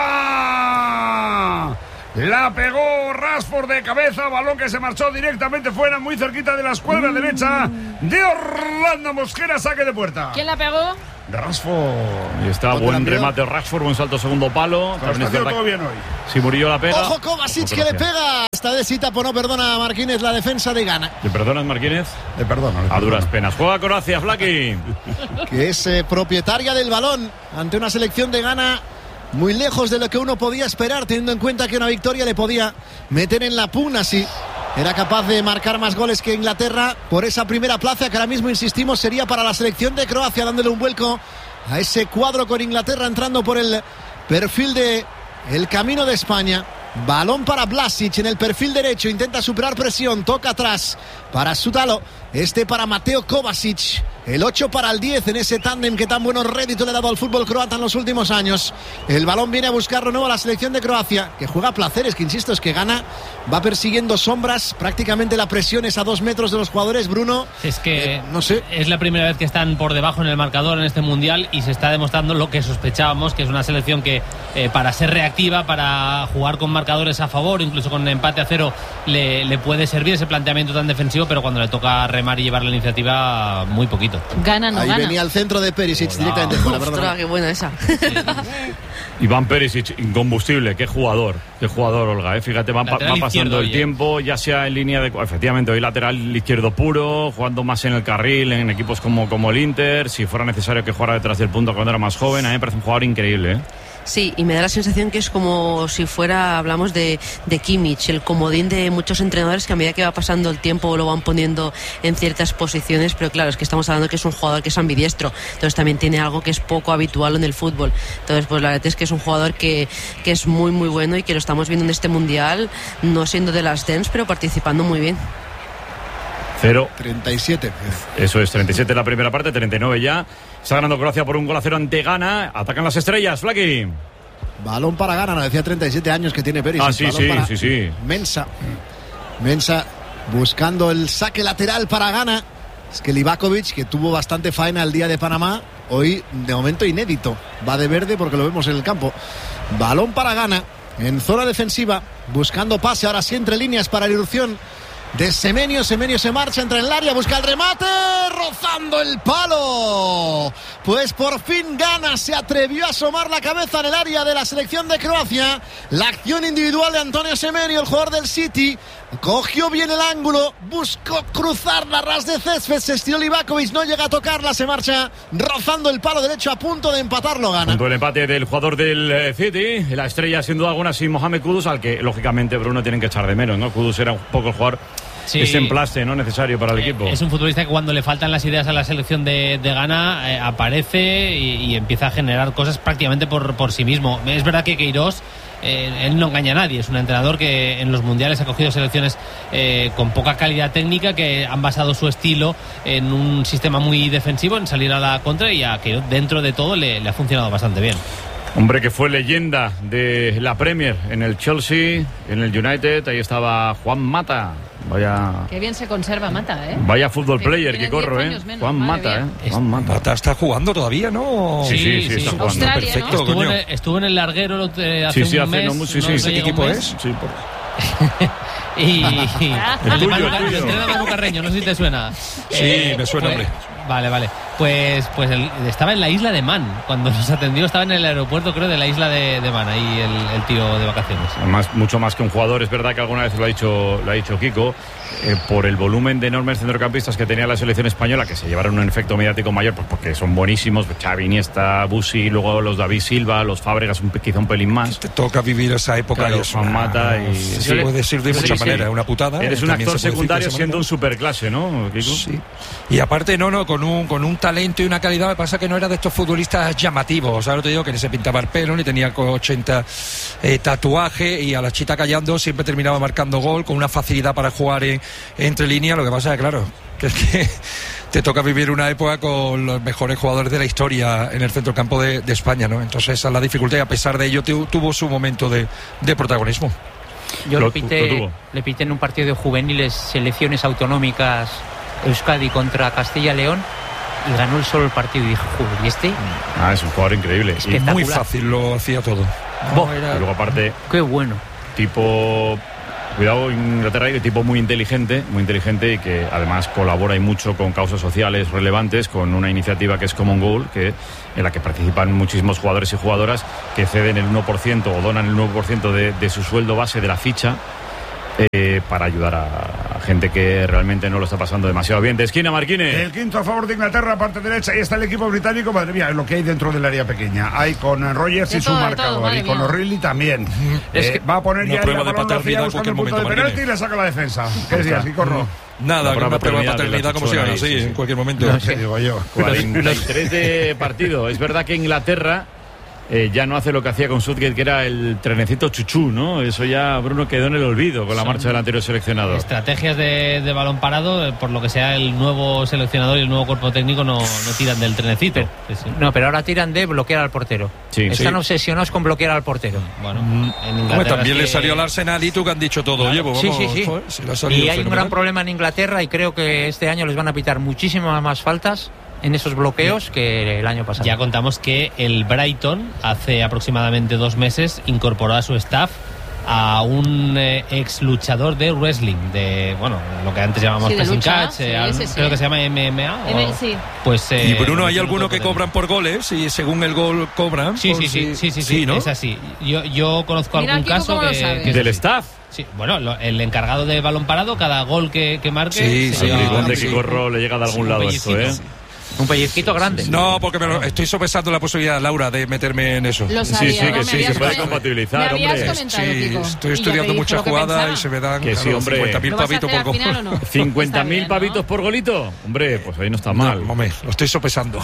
arriba. La pegó Rashford de cabeza. Balón que se marchó directamente fuera, muy cerquita de la escuadra mm. derecha de Orlando Mosquera. Saque de puerta. ¿Quién la pegó? Rashford. Y está buen remate Rashford, buen salto segundo palo. Está haciendo todo bien hoy. Si Murillo la pega. Ojo Kovacic que le pega. Esta vez sí tapó, no perdona a Marquínez la defensa de Ghana. ¿Le perdonas, Marquínez? Le perdono. A duras penas. Juega Croacia, Flaky. Que es eh, propietaria del balón ante una selección de Ghana muy lejos de lo que uno podía esperar, teniendo en cuenta que una victoria le podía meter en la pugna si era capaz de marcar más goles que Inglaterra por esa primera plaza que ahora mismo, insistimos, sería para la selección de Croacia, dándole un vuelco a ese cuadro con Inglaterra entrando por el perfil de el camino de España. Balón para Vlasic en el perfil derecho, intenta superar presión, toca atrás para Sutalo, este para Mateo Kovacic, el ocho para el diez en ese tándem que tan buenos réditos le ha dado al fútbol croata en los últimos años. El balón viene a buscarlo nuevo a la selección de Croacia, que juega a placeres, que insisto es que gana, va persiguiendo sombras, prácticamente la presión es a dos metros de los jugadores. Bruno, es que eh, no sé, es la primera vez que están por debajo en el marcador en este mundial y se está demostrando lo que sospechábamos, que es una selección que eh, para ser reactiva, para jugar con marcadores a favor, incluso con empate a cero, le, le puede servir ese planteamiento tan defensivo, pero cuando le toca remar y llevar la iniciativa, muy poquito. Gana, no ahí gana. venía al centro de Perisic. Hola. Directamente fuera, Ostras, qué buena esa. Iván Perisic, incombustible, qué jugador, qué jugador, Olga, ¿eh? Fíjate, va, va pasando el tiempo, ya sea en línea de... Efectivamente, hoy lateral izquierdo puro, jugando más en el carril, en equipos como, como el Inter, si fuera necesario que jugara detrás del punto cuando era más joven, a mí me parece un jugador increíble, ¿eh? Sí, y me da la sensación que es como si fuera, hablamos de, de Kimmich, el comodín de muchos entrenadores que a medida que va pasando el tiempo lo van poniendo en ciertas posiciones, pero claro, es que estamos hablando que es un jugador que es ambidiestro, entonces también tiene algo que es poco habitual en el fútbol. Entonces, pues la verdad es que es un jugador que, que es muy muy bueno y que lo estamos viendo en este mundial, no siendo de las Dens, pero participando muy bien. Cero. treinta y siete. Eso es, treinta y siete la primera parte, treinta y nueve ya. Está ganando Croacia por un gol a cero ante Ghana. Atacan las estrellas, Flaky. Balón para Ghana, no decía treinta y siete años que tiene Perisic. Ah, sí, balón sí, para sí, sí. Mensa. Mensa buscando el saque lateral para Ghana. Es que Livakovic, que tuvo bastante faena el día de Panamá, hoy de momento inédito. Va de verde porque lo vemos en el campo. Balón para Ghana en zona defensiva, buscando pase, ahora sí entre líneas para la irrupción de Semenyo. Semenyo se marcha, entra en el área, busca el remate, rozando el palo. Pues por fin Ghana se atrevió a asomar la cabeza en el área de la selección de Croacia. La acción individual de Antonio Semenyo, el jugador del City, cogió bien el ángulo, buscó cruzar la ras de césped, se estiró Livakovic, no llega a tocarla, se marcha rozando el palo derecho, a punto de empatarlo Ghana. Punto el empate del jugador del City, la estrella sin duda alguna, sí, Mohamed Kudus, al que lógicamente Bruno tienen que echar de menos, ¿no? Kudus era un poco el jugador, sí, ese emplaste, ¿no?, necesario para el equipo. Es un futbolista que cuando le faltan las ideas a la selección de, de Ghana eh, aparece y, y empieza a generar cosas prácticamente por, por sí mismo. Es verdad que Queiroz, Eh, él no engaña a nadie, es un entrenador que en los mundiales ha cogido selecciones eh, con poca calidad técnica, que han basado su estilo en un sistema muy defensivo, en salir a la contra, y a que dentro de todo le, le ha funcionado bastante bien. Hombre que fue leyenda de la Premier en el Chelsea, en el United, ahí estaba Juan Mata. Vaya... Qué bien se conserva Mata, ¿eh? Vaya fútbol player que corro, ¿eh? Menos, Juan Mata, ¿eh? Juan Mata. Mata está jugando todavía, ¿no? Sí, sí, sí, sí, está jugando. Australia, perfecto, ¿no? Estuvo, en el, estuvo en el larguero eh, hace sí, sí, un hace mes. No, sí, sí, no sí. ¿Qué equipo es? Sí, por... y el tuyo, el tuyo. entrena Manu Carreño, no sé si te suena. Sí, eh, me suena, pues, hombre. Vale, vale. Pues, pues el, estaba en la isla de Man. Cuando nos atendió estaba en el aeropuerto, creo, de la isla de, de Man. Ahí el, el tío de vacaciones. Además, mucho más que un jugador. Es verdad que alguna vez lo ha dicho, lo ha dicho Kiko, eh, por el volumen de enormes centrocampistas que tenía la selección española, que se llevaron un efecto mediático mayor, pues porque son buenísimos. Xavi, Iniesta, Busi, luego los David Silva, los Fábregas, un, quizá un pelín más. Te toca vivir esa época. Claro, y es Juan una... Mata y... Sí, puede ser de sí, muchas sí, maneras, sí. una putada. Eres un También actor se puede decir de secundario esa siendo manera. un superclase, ¿no, Kiko? Sí. Y aparte, no, no, con un, con un talento talento y una calidad. Me pasa que no era de estos futbolistas llamativos. O sea, no te digo que ni se pintaba el pelo, ni tenía ochenta eh, tatuajes, y a la chita callando siempre terminaba marcando gol con una facilidad para jugar en, entre líneas. Lo que pasa es que, claro, que es que te toca vivir una época con los mejores jugadores de la historia en el centrocampo de, de España, ¿no? Entonces esa es la dificultad, y a pesar de ello tu, tuvo su momento de, de protagonismo. Yo lo, le, pité, le pité en un partido de juveniles, selecciones autonómicas, Euskadi contra Castilla-León, y ganó el solo el partido. Y dije, joder, ¿y este? Ah, es un jugador increíble. Y muy fácil, lo hacía todo. No, era... Y luego aparte... Qué bueno. Tipo... Cuidado, Inglaterra, que tipo muy inteligente, muy inteligente y que además colabora y mucho con causas sociales relevantes, con una iniciativa que es Common Goal, que, en la que participan muchísimos jugadores y jugadoras que ceden el uno por ciento o donan el uno por ciento de, de su sueldo base de la ficha eh, para ayudar a, a gente que realmente no lo está pasando demasiado bien. De esquina, Marquines. El quinto a favor de Inglaterra, parte derecha. Ahí está el equipo británico. Madre mía, lo que hay dentro del área pequeña. Hay con Rogers y su marcador. Y con O'Reilly también. Es que eh, va a poner ya el balón vacía buscando el punto de penalti y le saca la defensa. ¿Qué decías, Gicorro? Nada, una, una prueba de paternidad como si gana, sí, en cualquier momento. No sé, digo yo. cuarenta y tres de partido. Es verdad que Inglaterra eh, ya no hace lo que hacía con Southgate, que era el trenecito chuchú, ¿no? Eso ya, Bruno, quedó en el olvido con la Son marcha del anterior seleccionador. Estrategias de, de balón parado, por lo que sea el nuevo seleccionador y el nuevo cuerpo técnico no, no tiran del trenecito. Sí, sí. No, pero ahora tiran de bloquear al portero. Sí, Están sí. obsesionados con bloquear al portero. Bueno, mm. en Inglaterra también que... le salió al Arsenal y tú que han dicho todo. Claro. Oye, pues vamos, sí, sí, sí. Joder, si y hay fenomenal. Un gran problema en Inglaterra, y creo que este año les van a pitar muchísimas más faltas en esos bloqueos que el año pasado. Ya contamos que el Brighton hace aproximadamente dos meses incorporó a su staff a un eh, ex luchador de wrestling, de bueno, lo que antes llamamos sí, pressing catch, sí, eh, sí, sí. creo que se llama M M A. M- o, sí. Pues eh, y Bruno, hay algunos que cobran por goles y según el gol cobran. Sí, sí, sí, sí, sí, sí, ¿no? Es así. Yo, yo conozco Mira, algún Kiko, caso que, que del staff. Sí, bueno, lo, el encargado de balón parado, cada gol que, que marque. Sí, sí, el de Gicorro le llega de algún sí, lado esto, ¿eh? Un pellizquito grande. No, porque me lo, estoy sopesando la posibilidad, Laura, de meterme en eso. Lo sabía, sí, sí, ¿no? que me sí, se puede compatibilizar, me hombre. Comentado, sí, Kiko. estoy estudiando muchas jugadas y se me dan que claro, sí, hombre. cincuenta mil pavitos por gol. No? cincuenta mil pavitos por golito. Hombre, pues ahí no está mal. No, hombre, lo estoy sopesando.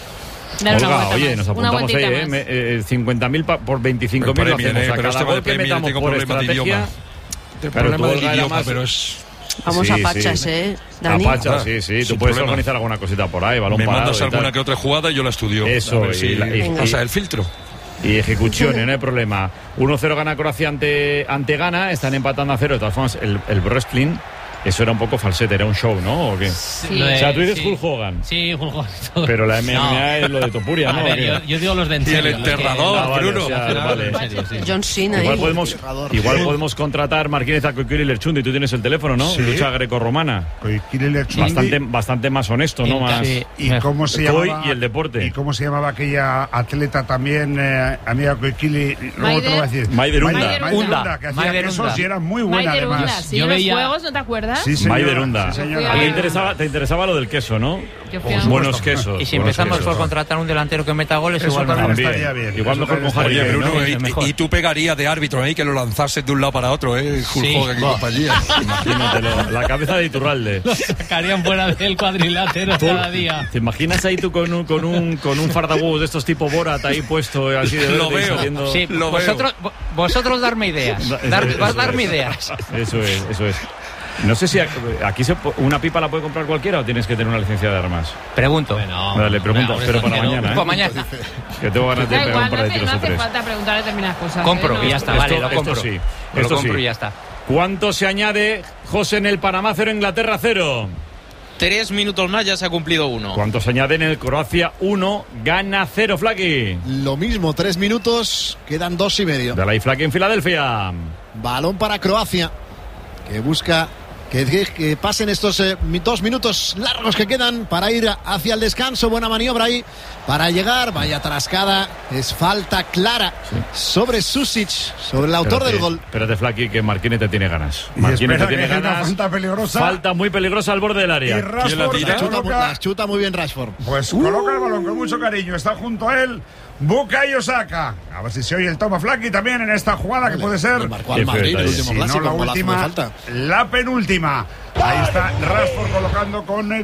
Olga, oye, nos apuntamos ahí, ¿eh? eh cincuenta mil pa por veinticinco mil lo hacemos. Eh, a cada este gol que metamos por estrategia. Tengo problema de idioma, pero es... Vamos sí, a Pachas, sí. ¿eh, Dani? A Pachas, sí, sí. Tú puedes problema. organizar alguna cosita por ahí, balón Me parado. Me mandas alguna que otra jugada y yo la estudio. Eso, y, si, la, y pasa el filtro. Y ejecución, no hay problema. uno cero gana Croacia ante, ante Ghana. Están empatando a cero. De todas formas, el, el wrestling, eso era un poco falsete, era un show, ¿no? ¿O qué? Sí. O sea, tú dices sí. Hulk Hogan. Sí, Hulk Hogan. Todo. Pero la M M A no. es lo de Topuria, ¿no? A ver, yo, yo digo los de en serio. Y el enterrador, ah, vale, Bruno. O sea, vale. En serio, sí. John Cena. Igual ¿eh? podemos, igual podemos contratar Marquínez a Coquiri Lerchundi. Tú tienes el teléfono, ¿no? Sí. Lucha grecorromana. Coquiri Lerchundi. Bastante, bastante más honesto, ¿no? Más. Sí. ¿Y cómo se llamaba? Y el deporte. ¿Y cómo se llamaba aquella atleta también, eh, amiga Coquiri? Luego te lo voy a decir. Maider Unda. Maider Unda, que hacía quesos y era muy buena además. Unda, sí, yo los veía... juegos, ¿no te acuerdas? Sí, señora. Maider Unda. Sí, señora. A ti te interesaba, te interesaba lo del queso, ¿no? Pues buenos quesos. Y si buenos empezamos quesos. por contratar un delantero que meta goles, Eso igual también mejor. estaría bien. Igual Eso mejor con Harry Oye, Kane, Bruno, ¿no? y, mejor. y tú pegarías de árbitro ahí que lo lanzases de un lado para otro, ¿eh? Hulk Sí. Hogan y compañía. Imagínatelo, la cabeza de Iturralde. Lo sacarían fuera del cuadrilátero cada día. ¿Te imaginas ahí tú con un, con un, con un fardahuevos de estos tipo Borat ahí puesto eh, así de verde Lo y veo. saliendo? Sí, Lo vosotros, vo- vosotros darme ideas. Dar, Eso vas a es. darme ideas. Eso es, eso es. No sé si aquí se, una pipa la puede comprar cualquiera o tienes que tener una licencia de armas. Pregunto. Bueno, Dale, pregunta, hombre, pero para no, mañana, ¿eh? Para mañana. Que tengo ganas de Da pegar igual, un par no de hace, tiros no o hace tres. falta preguntar determinadas cosas. Compro ¿eh? No. y ya está, Esto- vale, lo esto compro. sí, Lo esto compro sí. y ya está. ¿Cuánto se añade, José, en el Panamá cero, Inglaterra cero? Tres minutos más, ya se ha cumplido uno. ¿Cuánto se añade en el Croacia uno, gana cero, Flaki? Lo mismo, tres minutos, quedan dos y medio. De la Flaki en Filadelfia. Balón para Croacia, que busca que, que, que pasen estos eh, dos minutos largos que quedan para ir hacia el descanso. Buena maniobra ahí para llegar. Vaya trascada, es falta clara sí. sobre Susic, sobre el autor espérate, del gol. Espérate, Flaki, que Marquinhos te tiene ganas. Y Marquinhos te espera tiene que hay una ganas. falta peligrosa. Falta muy peligrosa al borde del área. Y Rashford la, chuta, coloca, la chuta muy bien Rashford. Pues uh. coloca el balón con mucho cariño. Está junto a él Bukayo Saka. A ver si se oye el toma Flaki también en esta jugada que puede ser. Marcó al Madrid el último si clásico, no la última, la penúltima. Ahí está Rashford colocando con el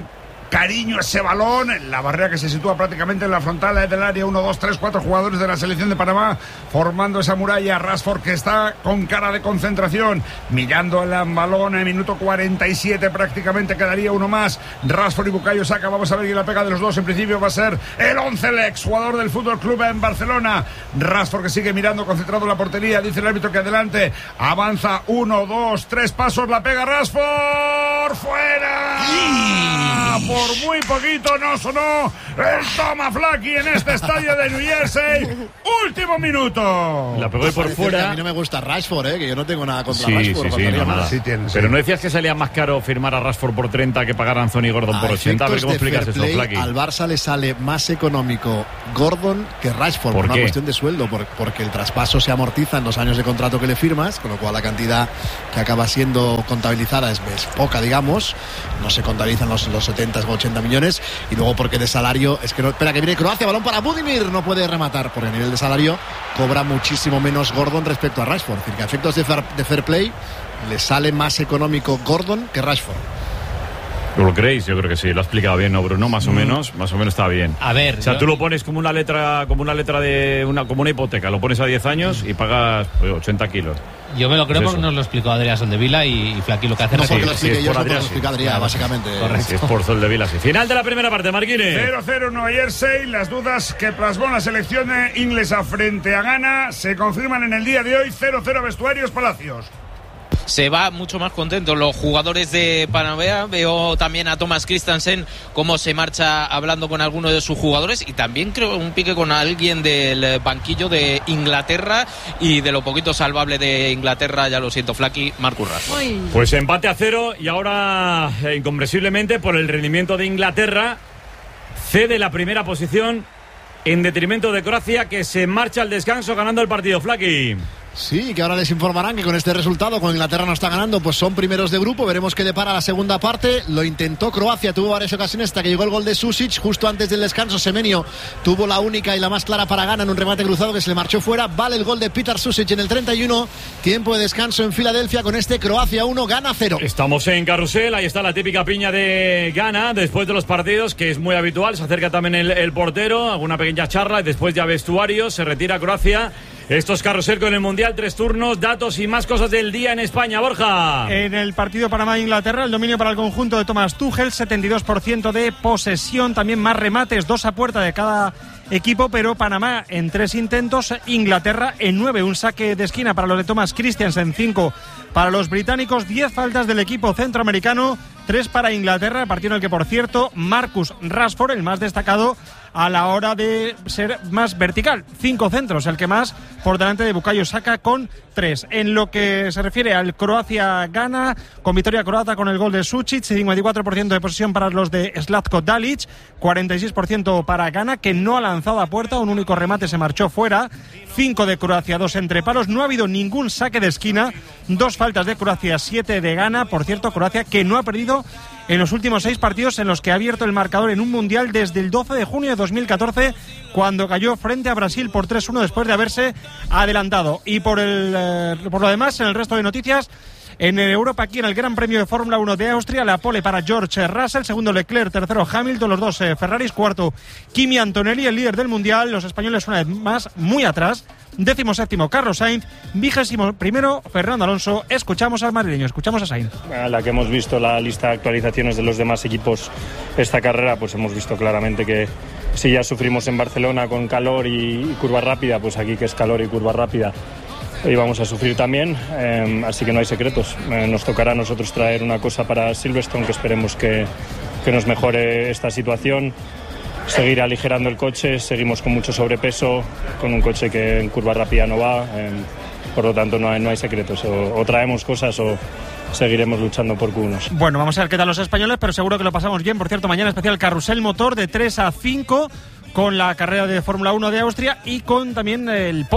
cariño a ese balón. La barrera que se sitúa prácticamente en la frontal del área. Uno, dos, tres, cuatro jugadores de la selección de Panamá formando esa muralla. Rashford, que está con cara de concentración, mirando el balón en minuto cuarenta y siete prácticamente, quedaría uno más. Rashford y Bukayo Saka, vamos a ver quién la pega de los dos. En principio va a ser el once, el exjugador del Fútbol Club en Barcelona. Rashford, que sigue mirando concentrado en la portería, dice el árbitro que adelante, avanza uno, dos, tres pasos, la pega Rashford, fuera. ¡Sí! Por muy poquito no sonó el toma Flaky en este estadio de New Jersey. Último minuto. La pegó por fuera. A mí no me gusta Rashford, ¿eh? Que yo no tengo nada contra sí, Rashford. Sí, sí, no, nada. Sí, tiene, sí. Pero no decías que salía más caro firmar a Rashford por treinta que pagar a Anthony Gordon a por ochenta. A ver cómo explicas eso, Flaky. Al Barça le sale más económico Gordon que Rashford, por, por una qué? cuestión de sueldo, por, porque el traspaso se amortiza en los años de contrato que le firmas, con lo cual la cantidad que acaba siendo contabilizada es, es poca, digamos. No se contabilizan los, los setenta o ochenta millones. Y luego porque de salario, es que no, espera que viene Croacia, balón para Budimir, no puede rematar, porque a nivel de salario cobra muchísimo menos Gordon respecto a Rashford. Es decir, que a efectos de fair, de fair play le sale más económico Gordon que Rashford. ¿Lo creéis? Yo creo que sí, lo ha explicado bien, ¿no, Bruno? Más o menos, más o menos está bien. A ver, o sea, yo... tú lo pones como una letra, como una letra de una, como una hipoteca, lo pones a diez años y pagas pues, ochenta kilos. Yo me lo creo pues porque nos lo explicó Adrián Soldevila y, y Flaky lo que hace no es porque que... lo explique sí, yo, por no Adrián, lo explica Adrián, sí. básicamente. Correcto. Sí, es por Soldevila, sí. Final de la primera parte, Marquines. cero cero en Nueva Jersey. Las dudas que plasmó la selección inglesa frente a Ghana se confirman en el día de hoy. cero cero Vestuarios Palacios. Se va mucho más contento los jugadores de Panamá. Veo también a Thomas Christensen cómo se marcha hablando con algunos de sus jugadores, y también creo un pique con alguien del banquillo de Inglaterra, y de lo poquito salvable de Inglaterra, ya lo siento, Flaky, Marcus Rashford. Pues empate a cero, y ahora eh, incomprensiblemente por el rendimiento de Inglaterra cede la primera posición en detrimento de Croacia, que se marcha al descanso ganando el partido. Flaky. Sí, que ahora les informarán que con este resultado, con Inglaterra no está ganando, pues son primeros de grupo. Veremos qué depara la segunda parte. Lo intentó Croacia, tuvo varias ocasiones hasta que llegó el gol de Susic justo antes del descanso. Semenyo tuvo la única y la más clara para Ghana en un remate cruzado que se le marchó fuera. Vale el gol de Petar Susic en el treinta y uno. Tiempo de descanso en Filadelfia con este Croacia uno, Ghana cero. Estamos en carrusel, ahí está la típica piña de Ghana después de los partidos, que es muy habitual. Se acerca también el, el portero, alguna pequeña charla y después ya vestuario. Se retira Croacia. Esto es carrusel con el Mundial, tres turnos, datos y más cosas del día en España. Borja. En el partido Panamá-Inglaterra, el dominio para el conjunto de Thomas Tuchel, setenta y dos por ciento de posesión, también más remates, dos a puerta de cada equipo, pero Panamá en tres intentos, Inglaterra en nueve, un saque de esquina para los de Thomas Christensen, cinco para los británicos, diez faltas del equipo centroamericano, tres para Inglaterra, partido en el que, por cierto, Marcus Rashford, el más destacado a la hora de ser más vertical, cinco centros, el que más por delante de Bukayo Saka con tres. En lo que se refiere al Croacia-Ghana, con victoria croata con el gol de Sucic, cincuenta y cuatro por ciento de posesión para los de Zlatko Dalic, cuarenta y seis por ciento para Ghana, que no ha lanzado a puerta, un único remate se marchó fuera, cinco de Croacia, dos entre palos, no ha habido ningún saque de esquina, dos faltas de Croacia, siete de Ghana. Por cierto, Croacia que no ha perdido en los últimos seis partidos en los que ha abierto el marcador en un mundial desde el doce de junio de dos mil catorce, cuando cayó frente a Brasil por tres uno después de haberse adelantado. Y por, el, eh, por lo demás, en el resto de noticias, en Europa, aquí en el Gran Premio de Fórmula uno de Austria, la pole para George Russell, segundo Leclerc, tercero Hamilton, los dos eh, Ferraris, cuarto Kimi Antonelli, el líder del mundial, los españoles una vez más muy atrás, décimo séptimo Carlos Sainz, vigésimo primero Fernando Alonso. Escuchamos al madrileño, escuchamos a Sainz. A la que hemos visto la lista de actualizaciones de los demás equipos esta carrera, pues hemos visto claramente que si ya sufrimos en Barcelona con calor y, y curva rápida, pues aquí que es calor y curva rápida y vamos a sufrir también, eh, así que no hay secretos. Eh, nos tocará a nosotros traer una cosa para Silverstone que esperemos que, que nos mejore esta situación, seguir aligerando el coche. Seguimos con mucho sobrepeso, con un coche que en curva rápida no va, eh, por lo tanto no hay, no hay secretos, o, o traemos cosas o seguiremos luchando por Q uno. Bueno, vamos a ver qué tal los españoles, pero seguro que lo pasamos bien. Por cierto, mañana especial Carrusel Motor de tres a cinco con la carrera de Fórmula uno de Austria y con también el post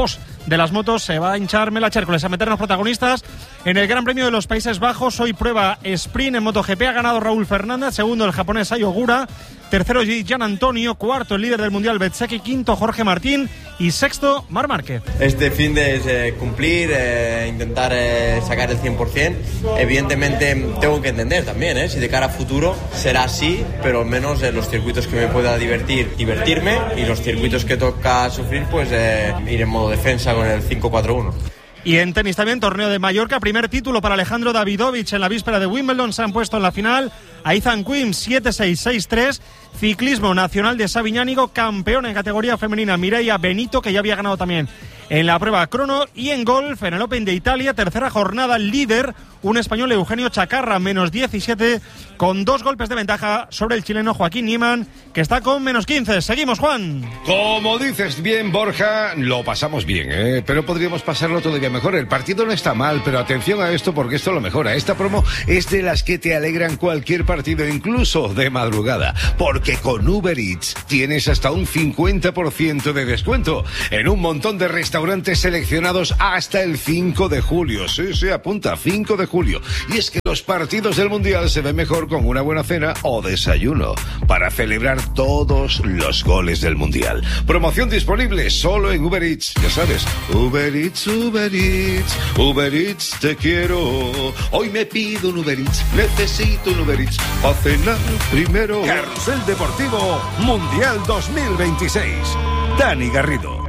de las motos se va a hinchar Mela Chércoles a meternos protagonistas en el Gran Premio de los Países Bajos. Hoy prueba sprint en MotoGP. Ha ganado Raúl Fernández, segundo el japonés Ai Ogura, tercero Gian Antonio, cuarto el líder del mundial Bezzecchi, quinto Jorge Martín y sexto Marc Márquez. Este fin de eh, cumplir, eh, intentar eh, sacar el cien por ciento. Evidentemente tengo que entender también, eh, si de cara a futuro será así, pero al menos eh, los circuitos que me pueda divertir, divertirme, y los circuitos que toca sufrir, pues eh, ir en modo defensa con el cinco cuatro uno. Y en tenis también, torneo de Mallorca, primer título para Alejandro Davidovich en la víspera de Wimbledon. Se han puesto en la final a Ethan Quinn siete seis seis tres. Ciclismo nacional de Sabiñánigo, campeón en categoría femenina Mireia Benito, que ya había ganado también en la prueba crono. Y en golf, en el Open de Italia, tercera jornada, líder un español, Eugenio Chacarra, menos diecisiete, con dos golpes de ventaja sobre el chileno Joaquín Niemann, que está con menos quince. Seguimos, Juan. Como dices bien, Borja, lo pasamos bien, ¿eh? Pero podríamos pasarlo todavía mejor. El partido no está mal, pero atención a esto porque esto lo mejora. Esta promo es de las que te alegran cualquier partido, incluso de madrugada, porque con Uber Eats tienes hasta un cincuenta por ciento de descuento en un montón de restaurantes seleccionados hasta el cinco de julio. Sí, sí, apunta, cinco de julio. Y es que los partidos del Mundial se ven mejor con una buena cena o desayuno para celebrar todos los goles del Mundial. Promoción disponible solo en Uber Eats. Ya sabes, Uber Eats, Uber Eats, Uber Eats, te quiero. Hoy me pido un Uber Eats, necesito un Uber Eats a cenar primero. Carrusel Deportivo Mundial dos mil veintiséis. Dani Garrido.